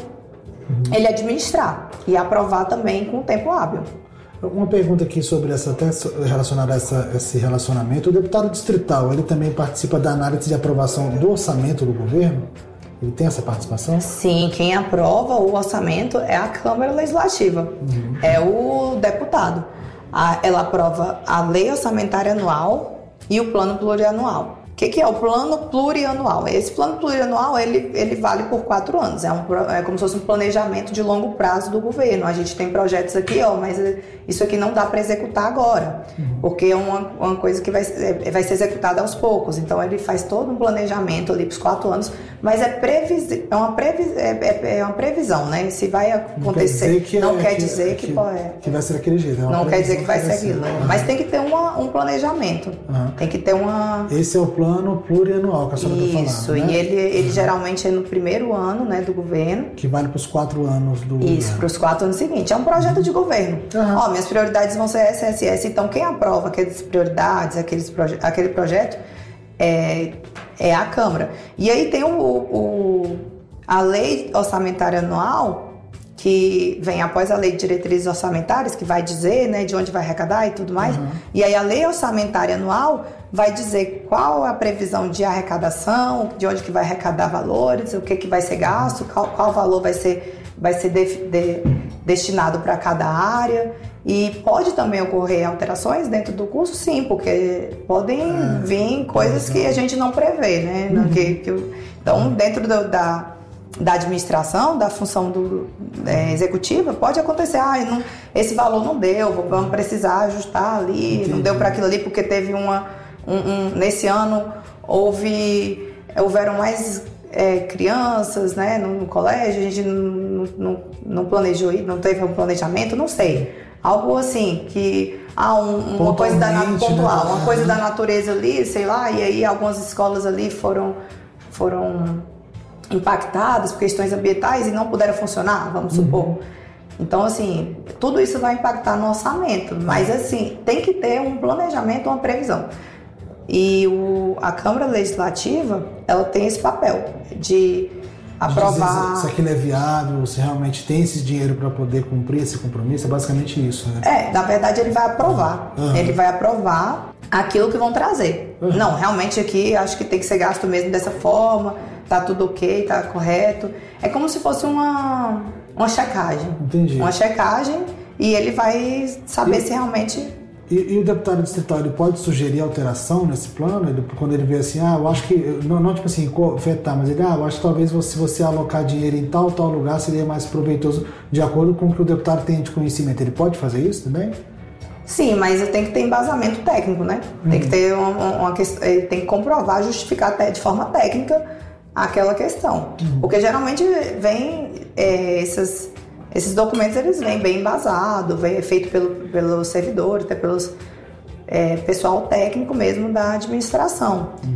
S4: ele administrar e aprovar também com tempo hábil.
S3: Uma pergunta aqui sobre essa, até relacionada a essa, esse relacionamento. O deputado distrital, ele também participa da análise de aprovação do orçamento do governo? Ele tem essa participação?
S4: Sim, quem aprova o orçamento é a Câmara Legislativa, uhum. é o deputado. A, ela aprova a lei orçamentária anual e o plano plurianual. O que, que é o plano plurianual? Esse plano plurianual, ele, ele vale por quatro anos. É, um, é como se fosse um planejamento de longo prazo do governo. A gente tem projetos aqui, ó, mas isso aqui não dá para executar agora, uhum. porque é uma, uma coisa que vai, é, vai ser executada aos poucos. Então, ele faz todo um planejamento ali para os quatro anos, mas é, previs, é, uma previs, é, é uma previsão, né? Se vai acontecer, não quer dizer que,
S3: não
S4: é,
S3: quer dizer
S4: que,
S3: que, que vai ser daquele jeito. É
S4: não quer dizer que vai ser aquilo. Uhum. Mas tem que ter uma, um planejamento. Uhum. Tem que ter uma...
S3: Esse é o plano plano plurianual que a senhora está falando.
S4: Isso,
S3: né?
S4: e ele, ele uhum. geralmente é no primeiro ano, né, do governo.
S3: Que vale para os quatro anos do
S4: Isso, para os quatro anos seguintes. É um projeto de governo. Uhum. Ó, minhas prioridades vão ser essa, essa e essa. Então, quem aprova aquelas prioridades, aqueles proje- aquele projeto, é, é a Câmara. E aí tem o, o, a lei orçamentária anual, que vem após a lei de diretrizes orçamentárias, que vai dizer, né, de onde vai arrecadar e tudo mais. Uhum. E aí a lei orçamentária anual vai dizer qual a previsão de arrecadação, de onde que vai arrecadar valores, o que que vai ser gasto, qual, qual valor vai ser, vai ser de, de, destinado para cada área. E pode também ocorrer alterações dentro do curso, sim, porque podem é, vir coisas é, que a gente não prevê, né? Uhum. Que, que, então, dentro do, da... da administração, da função do, é, executiva, pode acontecer, ah, não, esse valor não deu, vamos precisar ajustar ali, Entendi. Não deu para aquilo ali porque teve uma, um, um, nesse ano houve, houveram mais é, crianças, né, no, no colégio, a gente não, não, não planejou, não teve um planejamento, não sei, algo assim, que ah, um, uma coisa da pontual, uma coisa da natureza ali, sei lá, e aí algumas escolas ali foram, foram impactadas por questões ambientais e não puderam funcionar, vamos supor. Uhum. Então, assim, tudo isso vai impactar no orçamento, mas, assim, tem que ter um planejamento, uma previsão. E o, a Câmara Legislativa, ela tem esse papel de aprovar...
S3: De se aquilo é viável, se realmente tem esse dinheiro para poder cumprir esse compromisso, é basicamente isso, né?
S4: É, na verdade, ele vai aprovar. Uhum. Ele vai aprovar aquilo que vão trazer. Uhum. Não, realmente aqui, acho que tem que ser gasto mesmo dessa forma... Tá tudo ok, tá correto. É como se fosse uma, uma checagem.
S3: Entendi.
S4: Uma checagem e ele vai saber e, se realmente...
S3: E, e o deputado distrital, ele pode sugerir alteração nesse plano? Ele, quando ele vê assim, ah, eu acho que... Não, não tipo assim, vetar, mas ele, ah, eu acho que talvez se você, você alocar dinheiro em tal, tal lugar, seria mais proveitoso de acordo com o que o deputado tem de conhecimento. Ele pode fazer isso também?
S4: Sim, mas tem que ter embasamento técnico, né? Uhum. Tem que ter uma, uma questão... Ele tem que comprovar, justificar até de forma técnica aquela questão, uhum. porque geralmente vem é, esses, esses documentos, eles vêm bem embasados, vem feito pelo, pelos servidores, até pelos é, pessoal técnico mesmo da administração. Uhum.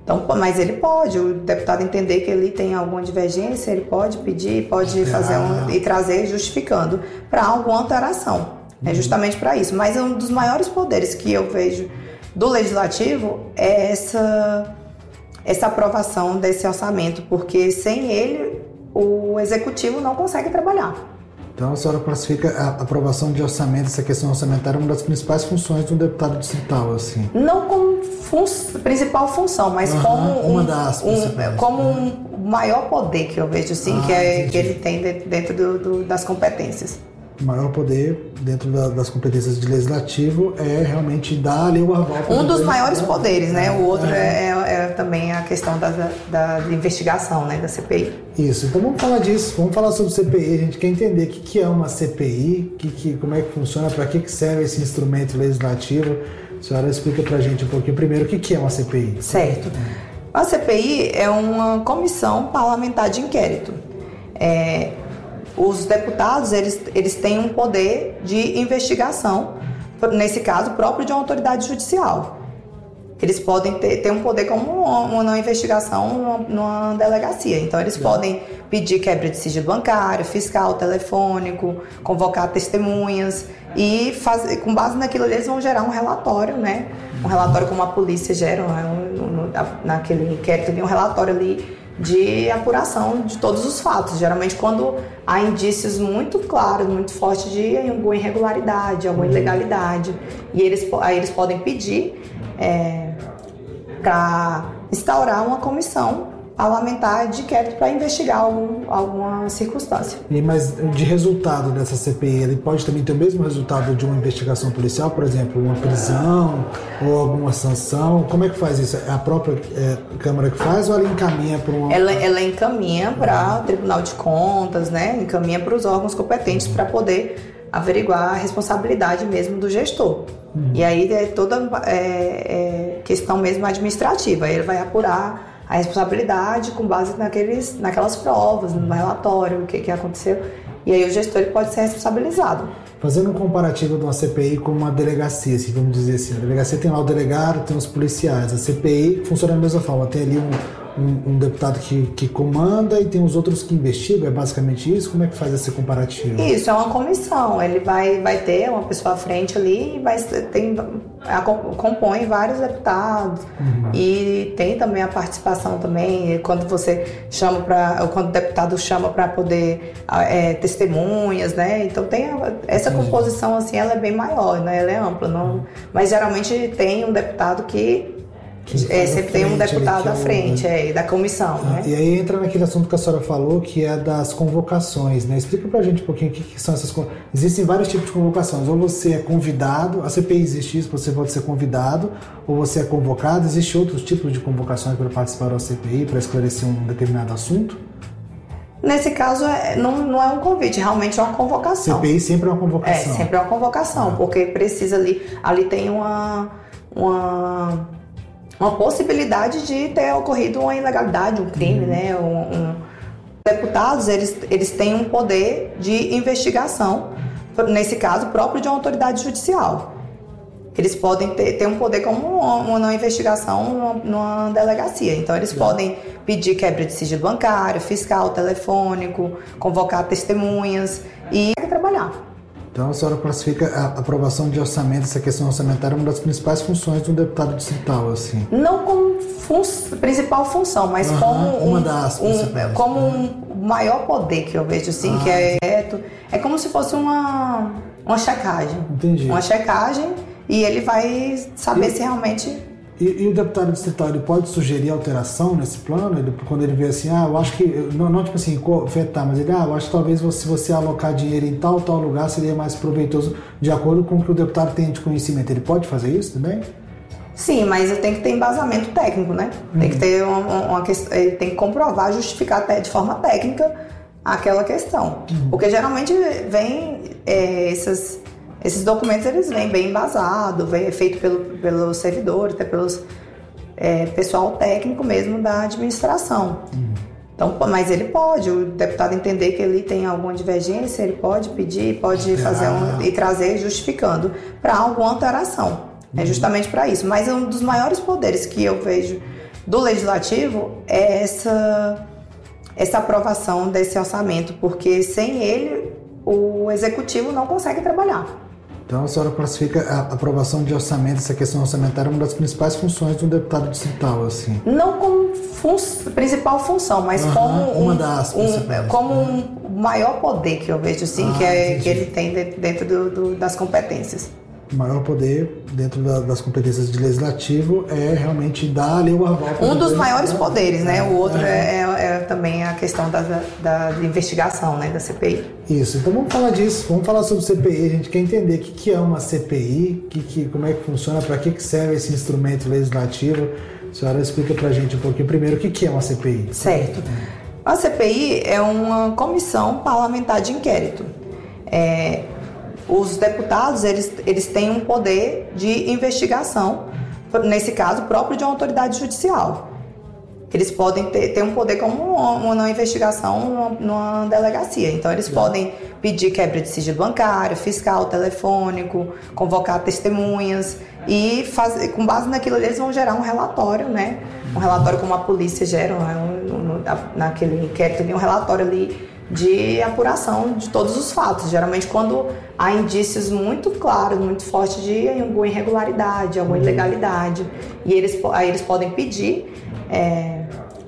S4: Então, mas ele pode, o deputado entender que ele tem alguma divergência, ele pode pedir, pode fazer um, e trazer justificando para alguma alteração. É uhum. justamente para isso. Mas um dos maiores poderes que eu vejo do Legislativo é essa, essa aprovação desse orçamento, porque sem ele o Executivo não consegue trabalhar.
S3: Então a senhora classifica a aprovação de orçamento, essa questão orçamentária, uma das principais funções de um deputado distrital, assim?
S4: Não como fun- principal função, mas uhum, como
S3: uma
S4: um,
S3: das
S4: um, como um maior poder que eu vejo, assim, ah, que, é, que ele tem dentro do, do, das competências.
S3: O maior poder dentro da, das competências de legislativo é realmente dar ali o aval.
S4: Um dos maiores poderes, né? O outro é, é, é também a questão da, da, da investigação, né? Da C P I.
S3: Isso, então vamos falar disso, vamos falar sobre C P I. A gente quer entender o que, que é uma C P I, que, que, como é que funciona, para que, que serve esse instrumento legislativo. A senhora explica pra gente um pouquinho primeiro o que, que é uma C P I.
S4: Certo. A C P I é uma comissão parlamentar de inquérito. É, os deputados, eles, eles têm um poder de investigação, nesse caso, próprio de uma autoridade judicial. Eles podem ter, ter um poder como uma, uma investigação numa, numa delegacia. Então, eles podem pedir quebra de sigilo bancário, fiscal, telefônico, convocar testemunhas e, faz, com base naquilo, eles vão gerar um relatório, né? Um relatório como a polícia gera, um, um, naquele inquérito, um relatório ali de apuração de todos os fatos. Geralmente, quando há indícios muito claros, muito fortes de alguma irregularidade, alguma ilegalidade, e eles, aí eles podem pedir é, para instaurar uma comissão parlamentar de inquérito para investigar algum, alguma circunstância.
S3: E, mas de resultado dessa C P I, ele pode também ter o mesmo resultado de uma investigação policial, por exemplo, uma prisão ou alguma sanção? Como é que faz isso? É a própria é, Câmara que faz ou ela encaminha para uma...
S4: Ela, ela encaminha para o Tribunal de Contas, né? Encaminha para os órgãos competentes para poder averiguar a responsabilidade mesmo do gestor. Uhum. E aí é toda é, é, questão mesmo administrativa. Ele vai apurar a responsabilidade com base naqueles, naquelas provas, no relatório, o que, que aconteceu. E aí o gestor ele pode ser responsabilizado.
S3: Fazendo um comparativo de uma C P I com uma delegacia, assim, vamos dizer assim, a delegacia tem lá o delegado, tem os policiais. A C P I funciona da mesma forma, tem ali um, um, um deputado que, que comanda e tem os outros que investigam, é basicamente isso? Como é que faz esse comparativo?
S4: Isso, é uma comissão, ele vai, vai ter uma pessoa à frente ali e vai, tem, a, compõe vários deputados uhum. e tem também a participação também, quando você chama para, quando o deputado chama para poder é, testemunhas, né? Então tem a, essa Entendi. composição assim, ela é bem maior, né? Ela é ampla, não, mas geralmente tem um deputado que É, sempre tem um deputado à frente, é, da comissão, ah, né?
S3: E aí entra naquele assunto que a senhora falou, que é das convocações, né? Explica pra gente um pouquinho o que, que são essas convocações. Existem vários tipos de convocações, ou você é convidado, a C P I existe isso, você pode ser convidado, ou você é convocado. Existem outros tipos de convocações para participar da C P I, para esclarecer um determinado assunto?
S4: Nesse caso, é, não, não é um convite, realmente é uma convocação.
S3: C P I sempre é uma convocação?
S4: É, sempre é uma convocação, ah. porque precisa ali, ali tem uma... uma uma possibilidade de ter ocorrido uma ilegalidade, um crime, uhum. né? Um, um... Deputados, eles, eles têm um poder de investigação, nesse caso, próprio de uma autoridade judicial. Eles podem ter, ter um poder como uma, uma investigação numa, numa delegacia. Então, eles uhum. podem pedir quebra de sigilo bancário, fiscal, telefônico, convocar testemunhas e trabalhar.
S3: Então a senhora classifica a aprovação de orçamento, essa questão orçamentária, uma das principais funções de um deputado distrital, assim?
S4: Não como fun- principal função, mas uhum, como
S3: uma
S4: um,
S3: das
S4: um, como um maior poder que eu vejo, assim, ah, que é é como se fosse uma, uma checagem.
S3: Entendi.
S4: Uma checagem e ele vai saber e... se realmente...
S3: E, e o deputado distrital, ele pode sugerir alteração nesse plano? Ele, quando ele vê assim, ah, eu acho que, não, não tipo assim, vetar, mas ele, ah, eu acho que talvez se você, você alocar dinheiro em tal, tal lugar seria mais proveitoso de acordo com o que o deputado tem de conhecimento. Ele pode fazer isso também?
S4: Sim, mas tem que ter embasamento técnico, né? Uhum. Tem que ter uma, uma questão, ele tem que comprovar, justificar até de forma técnica aquela questão. Uhum. Porque geralmente vem é, essas... Esses documentos, eles vêm bem embasados, vem feito pelo, pelos servidores, até pelos é, pessoal técnico mesmo da administração. Uhum. Então, mas ele pode, o deputado entender que ele tem alguma divergência, ele pode pedir, pode fazer um, e trazer justificando para alguma alteração. Uhum. É justamente para isso. Mas um dos maiores poderes que eu vejo do Legislativo é essa, essa aprovação desse orçamento, porque sem ele o Executivo não consegue trabalhar.
S3: Então a senhora classifica a aprovação de orçamento, essa questão orçamentária, uma das principais funções de um deputado distrital, assim?
S4: Não como fun- principal função, mas uhum, como
S3: uma
S4: um,
S3: das
S4: um, como um maior poder que eu vejo, assim, ah, que, é, que ele tem dentro do, do, das competências.
S3: O maior poder dentro da, das competências de legislativo é realmente dar ali o aval.
S4: Um dos maiores da... poderes, né? O outro é, é, é também a questão da, da, da investigação, né? Da C P I.
S3: Isso, então vamos falar disso, vamos falar sobre C P I. A gente quer entender o que, que é uma C P I, que, que, como é que funciona, para que, que serve esse instrumento legislativo. A senhora explica pra gente um pouquinho primeiro o que, que é uma C P I.
S4: Certo. A C P I é uma comissão parlamentar de inquérito. É... Os deputados, eles, eles têm um poder de investigação, nesse caso, próprio de uma autoridade judicial. Eles podem ter, ter um poder como uma, uma investigação numa, numa delegacia. Então, eles é. podem pedir quebra de sigilo bancário, fiscal, telefônico, convocar testemunhas e, fazer, com base naquilo, eles vão gerar um relatório, né? Um relatório como a polícia gera, um, um, naquele inquérito, um relatório ali de apuração de todos os fatos. Geralmente quando há indícios muito claros, muito fortes de alguma irregularidade, alguma ilegalidade, e eles, aí eles podem pedir é,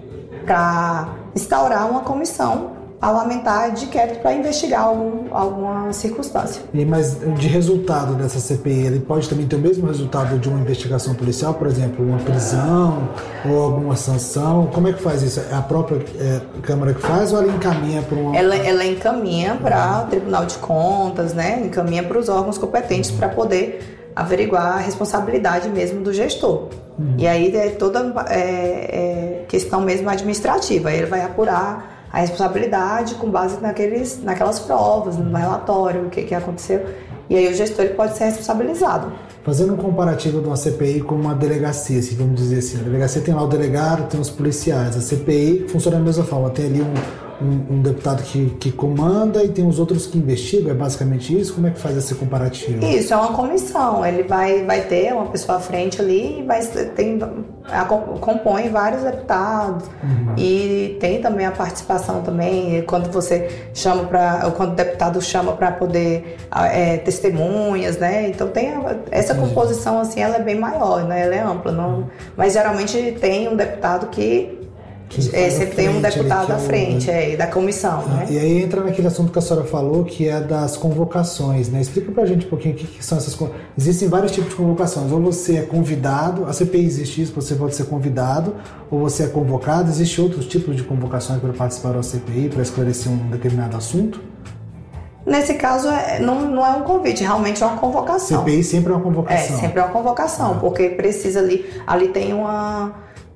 S4: para instaurar uma comissão parlamentar de inquérito para investigar algum, alguma circunstância.
S3: E, mas de resultado dessa C P I, ele pode também ter o mesmo resultado de uma investigação policial, por exemplo, uma prisão ou alguma sanção? Como é que faz isso? É a própria é, Câmara que faz ou ela encaminha para uma...
S4: Ela, ela encaminha para o Tribunal de Contas, né? Encaminha para os órgãos competentes para poder averiguar a responsabilidade mesmo do gestor. Uhum. E aí é toda é, é, questão mesmo administrativa. Ele vai apurar a responsabilidade com base naqueles, naquelas provas, no relatório, o que, que aconteceu. E aí o gestor ele pode ser responsabilizado.
S3: Fazendo um comparativo de uma C P I com uma delegacia, assim, vamos dizer assim. A delegacia tem lá o delegado, tem os policiais. A C P I funciona da mesma forma. Tem ali um, um, um deputado que, que comanda e tem os outros que investigam. É basicamente isso? Como é que faz esse comparativo?
S4: Isso, é uma comissão. Ele vai, vai ter uma pessoa à frente ali e vai, tem, a, compõe vários deputados. Uhum. E tem também a participação também, quando você chama para, quando o deputado chama para poder é, testemunhas, né? Então tem a, essa composição assim, ela é bem maior, né? Ela é ampla, não, mas geralmente tem um deputado que É, sempre tem um deputado à frente, é, é, da comissão, ah, né?
S3: E aí entra naquele assunto que a senhora falou, que é das convocações, né? Explica pra gente um pouquinho o que, que são essas convocações. Existem vários tipos de convocações. Ou você é convidado, a C P I existe isso, você pode ser convidado, ou você é convocado. Existem outros tipos de convocações para participar da C P I, para esclarecer um determinado assunto?
S4: Nesse caso, é, não, não é um convite, realmente é uma convocação.
S3: C P I sempre é uma convocação.
S4: É, sempre é uma convocação, ah. porque precisa ali, ali tem uma...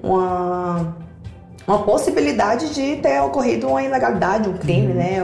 S4: uma uma possibilidade de ter ocorrido uma ilegalidade, um crime, uhum. né,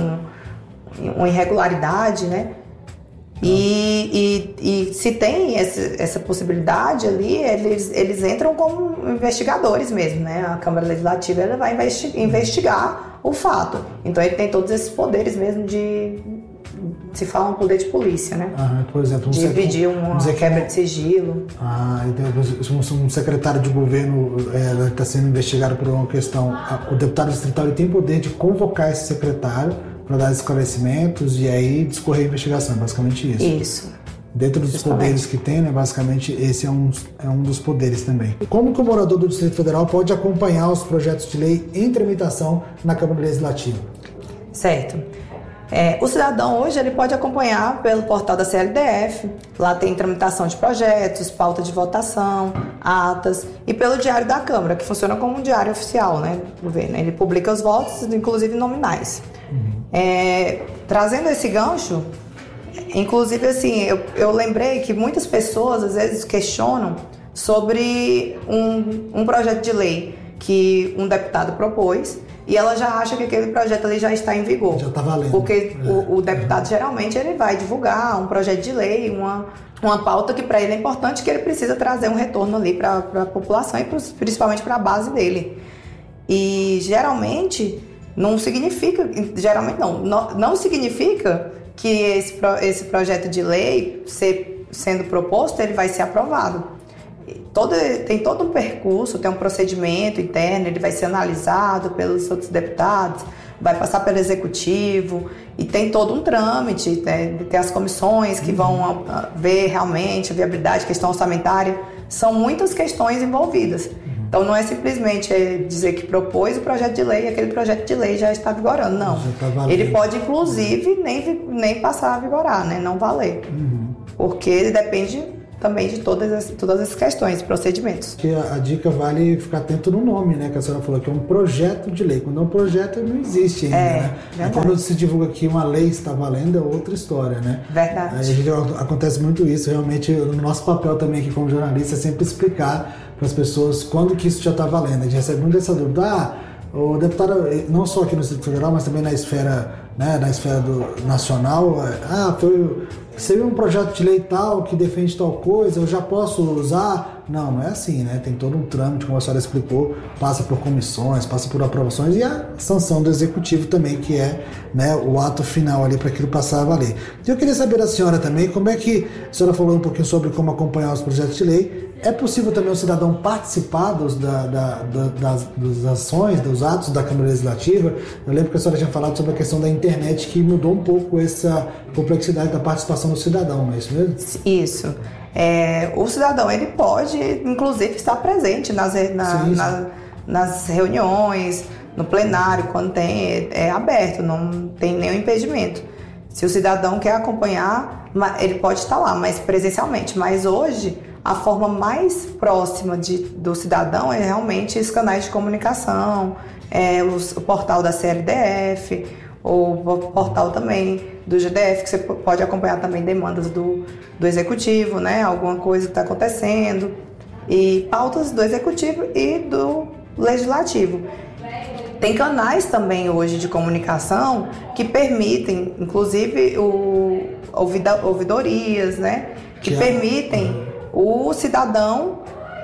S4: um, um, uma irregularidade, né, uhum. e, e, e se tem essa, essa possibilidade ali, eles, eles entram como investigadores mesmo, né, a Câmara Legislativa ela vai investi- investigar o fato, então ele tem todos esses poderes mesmo de... se fala um poder de polícia, né?
S3: Ah, por exemplo, um
S4: de pedir uma quebra um... de sigilo.
S3: Ah, então um secretário de governo está é, sendo investigado por uma questão. O deputado distrital ele tem poder de convocar esse secretário para dar esclarecimentos e aí discorrer a investigação, basicamente isso.
S4: Isso.
S3: Dentro dos Justamente. poderes que tem, né, basicamente esse é um, é um dos poderes também. Como que o morador do Distrito Federal pode acompanhar os projetos de lei em tramitação na Câmara Legislativa?
S4: Certo. É, o cidadão hoje ele pode acompanhar pelo portal da C L D F, lá tem tramitação de projetos, pauta de votação, atas, e pelo Diário da Câmara, que funciona como um diário oficial, né, do governo. Ele publica os votos, inclusive nominais. Uhum. É, trazendo esse gancho, inclusive assim, eu, eu lembrei que muitas pessoas às vezes questionam sobre um, um projeto de lei que um deputado propôs, e ela já acha que aquele projeto ali já está em vigor. Já está valendo. Porque é. o, o deputado, geralmente, ele vai divulgar um projeto de lei, uma, uma pauta que para ele é importante, que ele precisa trazer um retorno ali para a população e pros, principalmente para a base dele. E, geralmente, não significa... Geralmente, não. Não, não significa que esse, pro, esse projeto de lei, ser, sendo proposto, ele vai ser aprovado. todo, tem todo um percurso, tem um procedimento interno, ele vai ser analisado pelos outros deputados, vai passar pelo executivo e tem todo um trâmite, né? Tem as comissões que vão ver realmente a viabilidade, questão orçamentária, são muitas questões envolvidas. Então não é simplesmente dizer que propôs o projeto de lei e aquele projeto de lei já está vigorando, não. Tá, ele pode inclusive nem, nem passar a vigorar, né? Não valer, uhum. Porque ele depende também de todas as, todas as questões, procedimentos.
S3: Que a, a dica vale ficar atento no nome, né? Que a senhora falou que é um projeto de lei. Quando é um projeto, não existe ainda,
S4: é,
S3: né? Quando se divulga que uma lei está valendo, é outra história, né?
S4: Verdade.
S3: Aí acontece muito isso. Realmente, o nosso papel também aqui como jornalista é sempre explicar para as pessoas quando que isso já está valendo. A gente recebe muito essa dúvida. Ah, o deputado, não só aqui no Distrito Federal, mas também na esfera, né, na esfera do nacional, ah, foi, você viu um projeto de lei tal que defende tal coisa, eu já posso usar? Não, não é assim, né? Tem todo um trâmite, como a senhora explicou, passa por comissões, passa por aprovações e a sanção do executivo também, que é, né, o ato final ali para aquilo passar a valer. E eu queria saber da senhora também, como é que, a senhora falou um pouquinho sobre como acompanhar os projetos de lei, é possível também o cidadão participar dos, da, da, da, das, das ações, dos atos da Câmara Legislativa? Eu lembro que a senhora tinha falado sobre a questão da internet, que mudou um pouco essa complexidade da participação do cidadão, não é isso mesmo?
S4: Isso. É, o cidadão ele pode, inclusive, estar presente nas, na, sim, sim. Na, nas reuniões, no plenário, quando tem, é, é aberto, não tem nenhum impedimento. Se o cidadão quer acompanhar, ele pode estar lá, mas presencialmente. Mas hoje, a forma mais próxima de, do cidadão é realmente os canais de comunicação, é, os, o portal da C L D F, ou o portal também do G D F, que você pode acompanhar também demandas do, do executivo, né? Alguma coisa que está acontecendo, e pautas do executivo e do legislativo. Tem canais também hoje de comunicação que permitem, inclusive, o, ouvida, ouvidorias, né? Que Já. permitem o cidadão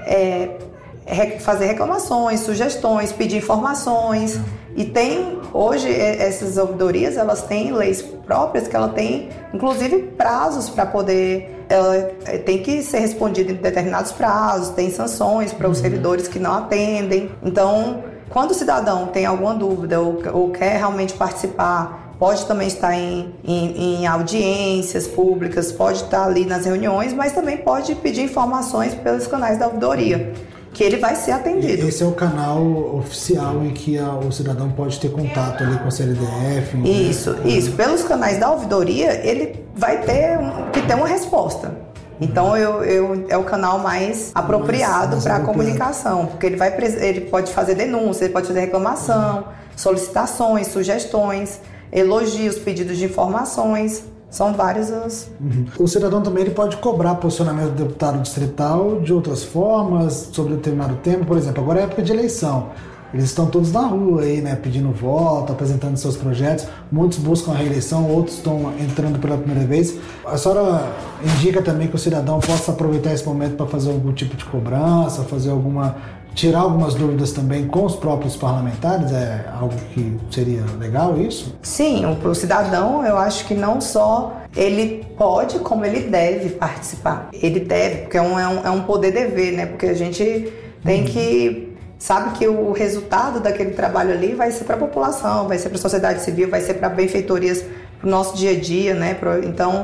S4: é, fazer reclamações, sugestões, pedir informações. E tem, hoje, essas ouvidorias, elas têm leis próprias, que ela tem, inclusive, prazos para poder... Ela tem que ser respondida em determinados prazos, tem sanções para os uhum. servidores que não atendem. Então, quando o cidadão tem alguma dúvida ou, ou quer realmente participar, pode também estar em, em, em audiências públicas, pode estar ali nas reuniões, mas também pode pedir informações pelos canais da ouvidoria, que ele vai ser atendido.
S3: Esse é o canal oficial em que a, o cidadão pode ter contato ali com a C L D F.
S4: Isso, né? isso. Pelos canais da ouvidoria, ele vai ter um, que ter uma resposta. Então, eu, eu, é o canal mais apropriado para a comunicação, porque ele, vai, ele pode fazer denúncia, ele pode fazer reclamação, uhum. solicitações, sugestões, elogios, pedidos de informações. São vários os...
S3: Uhum. O cidadão também ele pode cobrar posicionamento do deputado distrital de outras formas, sobre determinado tema. Por exemplo, agora é época de eleição. Eles estão todos na rua aí, né, pedindo voto, apresentando seus projetos. Muitos buscam a reeleição, outros estão entrando pela primeira vez. A senhora indica também que o cidadão possa aproveitar esse momento para fazer algum tipo de cobrança, fazer alguma... tirar algumas dúvidas também com os próprios parlamentares? É algo que seria legal isso?
S4: Sim, o, o cidadão, eu acho que não só ele pode, como ele deve participar. Ele deve, porque é um, é um, é um poder-dever, né? Porque a gente tem uhum. que... sabe que o resultado daquele trabalho ali vai ser para a população, vai ser para a sociedade civil, vai ser para benfeitorias para o nosso dia a dia, né? Então,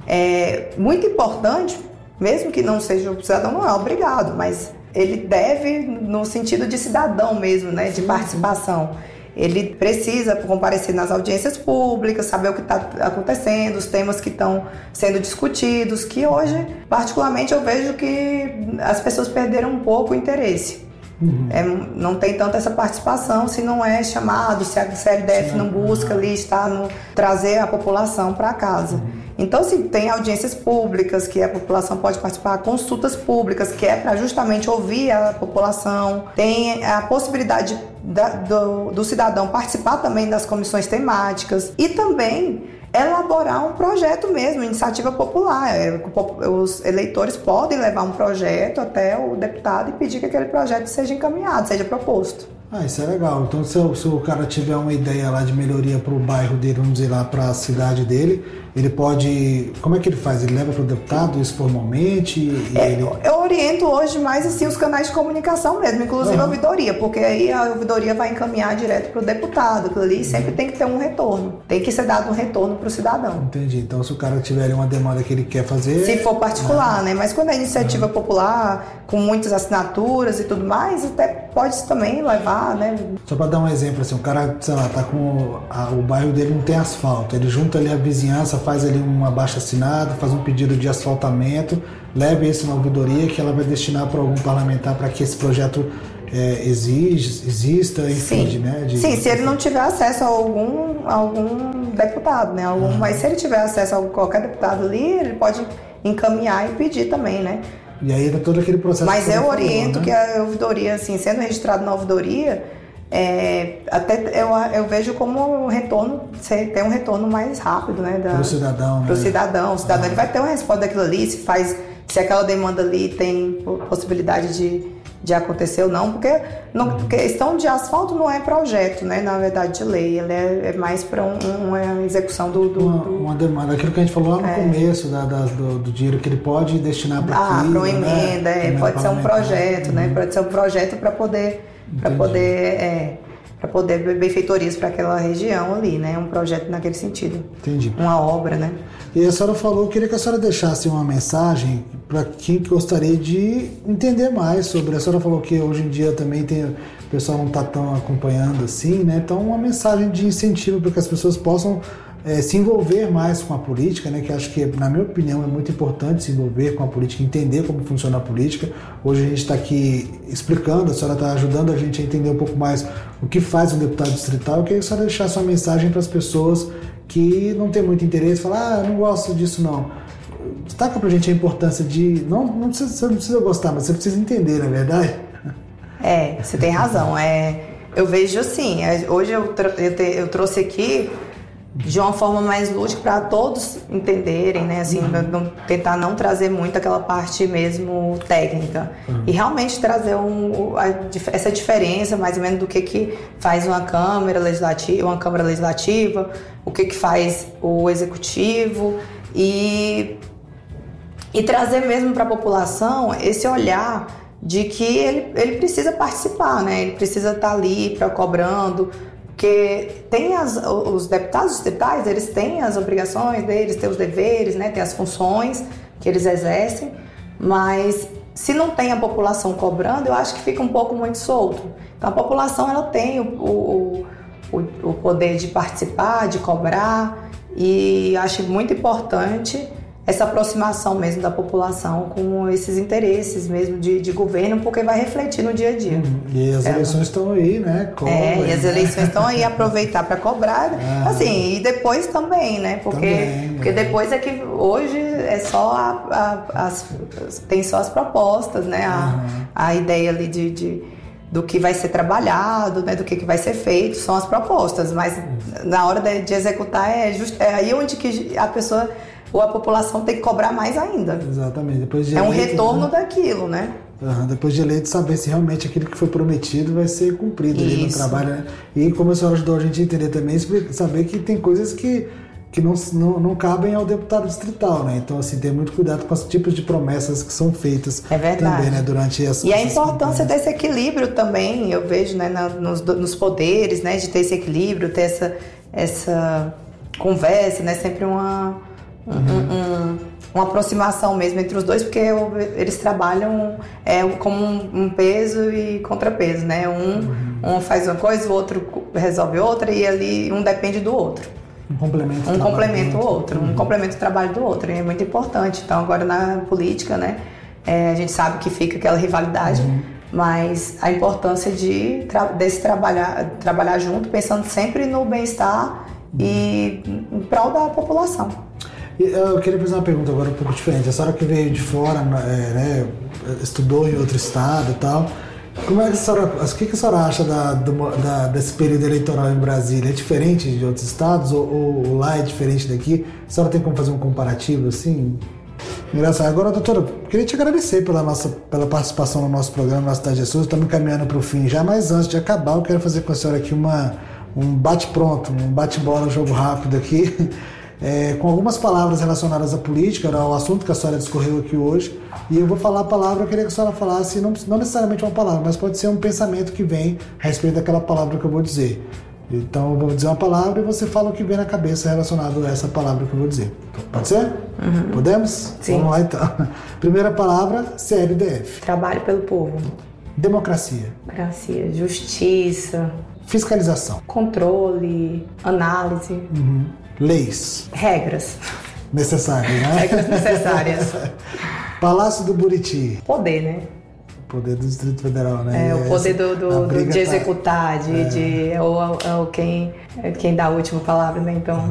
S4: é muito importante, mesmo que não seja o cidadão, não é obrigado, mas ele deve no sentido de cidadão mesmo, né? De participação. Ele precisa comparecer nas audiências públicas, saber o que está acontecendo, os temas que estão sendo discutidos, que hoje, particularmente, eu vejo que as pessoas perderam um pouco o interesse. Uhum. É, não tem tanta essa participação se não é chamado, se a C L D F Sim. não busca ali estar no, trazer a população para casa. Uhum. Então, assim, tem audiências públicas que a população pode participar, consultas públicas que é para justamente ouvir a população, tem a possibilidade da, do, do cidadão participar também das comissões temáticas e também elaborar um projeto mesmo, iniciativa popular. Os eleitores podem levar um projeto até o deputado e pedir que aquele projeto seja encaminhado, seja proposto.
S3: Ah, isso é legal. Então, se, se o cara tiver uma ideia lá de melhoria para o bairro dele, vamos dizer lá, para a cidade dele, ele pode... Como é que ele faz? Ele leva para o deputado isso formalmente? E
S4: é,
S3: ele...
S4: Eu oriento hoje mais assim os canais de comunicação mesmo, inclusive uhum. a ouvidoria, porque aí a ouvidoria vai encaminhar direto para o deputado. Aquilo ali sempre uhum. tem que ter um retorno. Tem que ser dado um retorno para o cidadão.
S3: Entendi. Então, se o cara tiver uma demanda que ele quer fazer...
S4: Se for particular,
S3: uhum.
S4: né? Mas quando é iniciativa uhum. popular, com muitas assinaturas e tudo mais, até pode também levar, né?
S3: Só para dar um exemplo, assim, o cara, sei lá, tá com... A, o bairro dele não tem asfalto. Ele junta ali a vizinhança, faz ali um abaixo-assinado, faz um pedido de asfaltamento, leve isso na ouvidoria que ela vai destinar para algum parlamentar para que esse projeto é, exige, exista, enfim,
S4: Sim.
S3: né? De,
S4: Sim, se ele não tiver acesso a algum, a algum deputado, né? Algum, uhum. Mas se ele tiver acesso a qualquer deputado ali, ele pode encaminhar e pedir também, né?
S3: E aí é todo aquele processo.
S4: Mas
S3: que
S4: eu
S3: falou,
S4: oriento
S3: né?
S4: que a ouvidoria, assim, sendo registrado na ouvidoria, é, até eu, eu vejo como um retorno, tem um retorno mais rápido, né?
S3: Para o cidadão.
S4: Para o
S3: né?
S4: cidadão. O cidadão
S3: ah.
S4: ele vai ter uma resposta daquilo ali, se faz, se aquela demanda ali tem possibilidade de, de acontecer ou não, porque não, uhum. questão de asfalto não é projeto, né? Na verdade, de lei, ele é, é mais para um, uma execução do, do,
S3: uma,
S4: do...
S3: uma demanda, aquilo que a gente falou lá no
S4: é.
S3: começo, da, da, do, do dinheiro que ele pode destinar para
S4: ah,
S3: aquilo.
S4: para uma emenda,
S3: né?
S4: é, pode ser um projeto, uhum. né? Pode ser um projeto para poder, para poder, é, para poder benfeitorias para aquela região ali, né? Um projeto naquele sentido.
S3: Entendi.
S4: Uma obra, né?
S3: E a senhora falou, eu queria que a senhora deixasse uma mensagem para quem gostaria de entender mais sobre. A senhora falou que hoje em dia também tem, o pessoal não está tão acompanhando assim, né? Então, uma mensagem de incentivo para que as pessoas possam é, se envolver mais com a política, né? Que acho que, na minha opinião, é muito importante se envolver com a política, entender como funciona a política. Hoje a gente está aqui explicando, a senhora está ajudando a gente a entender um pouco mais o que faz um deputado distrital. Eu queria que a senhora deixasse uma mensagem para as pessoas que não tem muito interesse, falar, ah, eu não gosto disso não. Destaca pra gente a importância de, não, não precisa, você não precisa gostar, mas você precisa entender, na verdade.
S4: É, você tem razão. É, eu vejo assim, hoje eu, eu, te, eu trouxe aqui de uma forma mais lúdica para todos entenderem, né? Assim, uhum. não, tentar não trazer muito aquela parte mesmo técnica. Uhum. E realmente trazer um, a, essa diferença mais ou menos do que, que faz uma Câmara Legislativa, uma Câmara Legislativa, o que, que faz o Executivo e, e trazer mesmo para a população esse olhar de que ele, ele precisa participar, né? Ele precisa estar ali pra, cobrando. Porque tem as, os deputados distritais, eles têm as obrigações deles, têm os deveres, né, têm as funções que eles exercem, mas se não tem a população cobrando, eu acho que fica um pouco muito solto. Então a população ela tem o, o, o, o poder de participar, de cobrar, e acho muito importante essa aproximação mesmo da população com esses interesses mesmo de, de governo, porque vai refletir no dia a dia.
S3: Uhum. E as eleições é. estão aí, né? Cobrem,
S4: é, e as eleições
S3: né?
S4: estão aí, aproveitar para cobrar, ah. assim, e depois também, né? Porque,
S3: também,
S4: porque
S3: né?
S4: depois é que hoje é só a, a, as, tem só as propostas, né? A, uhum. a ideia ali de, de, do que vai ser trabalhado, né? Do que, que vai ser feito, são as propostas, mas uhum. na hora de, de executar é, just, é aí onde que a pessoa... ou a população tem que cobrar mais ainda.
S3: Exatamente. Depois de
S4: é um
S3: eleito,
S4: retorno
S3: né?
S4: daquilo, né?
S3: Uhum. Depois de eleito, saber se realmente aquilo que foi prometido vai ser cumprido ali no trabalho, né? E como a senhora ajudou a gente a entender também, saber que tem coisas que, que não, não, não cabem ao deputado distrital, né? Então, assim, ter muito cuidado com os tipos de promessas que são feitas
S4: é verdade.
S3: também, né? Durante essa...
S4: E a importância desse equilíbrio também, eu vejo, né? Nos, nos poderes, né? De ter esse equilíbrio, ter essa, essa conversa, né? Sempre uma... Uhum. Um, um, uma aproximação mesmo entre os dois, porque eles trabalham é, como um, um peso e contrapeso, né? Um, uhum. um faz uma coisa, o outro resolve outra e ali um depende do outro.
S3: Um complemento
S4: um complementa o outro, uhum. um complementa o trabalho do outro, e é muito importante. Então agora na política, né, é, a gente sabe que fica aquela rivalidade, uhum. mas a importância de desse trabalhar, trabalhar junto, pensando sempre no bem-estar uhum. e em prol da população.
S3: Eu queria fazer uma pergunta agora um pouco diferente. A senhora que veio de fora, é, né, estudou em outro estado e tal, como é que a senhora, o que a senhora acha da, do, da, desse período eleitoral em Brasília? É diferente de outros estados ou, ou lá é diferente daqui? A senhora tem como fazer um comparativo assim? Engraçado. Agora, doutora, queria te agradecer pela, nossa, pela participação no nosso programa, na Cidade é Sua. Estamos caminhando para o fim já, mas antes de acabar, eu quero fazer com a senhora aqui uma, um bate-pronto, um bate-bola, um jogo rápido aqui, é, com algumas palavras relacionadas à política, ao assunto que a senhora discorreu aqui hoje. E eu vou falar a palavra, eu queria que a senhora falasse, não, não necessariamente uma palavra, mas pode ser um pensamento que vem a respeito daquela palavra que eu vou dizer. Então eu vou dizer uma palavra e você fala o que vem na cabeça relacionado a essa palavra que eu vou dizer. Pode ser?
S4: Uhum.
S3: Podemos?
S4: Sim.
S3: Vamos lá então. Primeira palavra, C L D F.
S4: Trabalho pelo povo.
S3: Democracia.
S4: Democracia, justiça,
S3: Fiscalização.
S4: controle, análise,
S3: Uhum. Leis.
S4: regras.
S3: Necessárias, né?
S4: Regras necessárias.
S3: Palácio do Buriti.
S4: Poder, né?
S3: O poder do Distrito Federal, né?
S4: É, o poder do, do,
S3: A
S4: do,
S3: briga
S4: de
S3: tá-
S4: executar, de,
S3: É.
S4: de, é o, é o quem, é quem dá a última palavra, né? Então,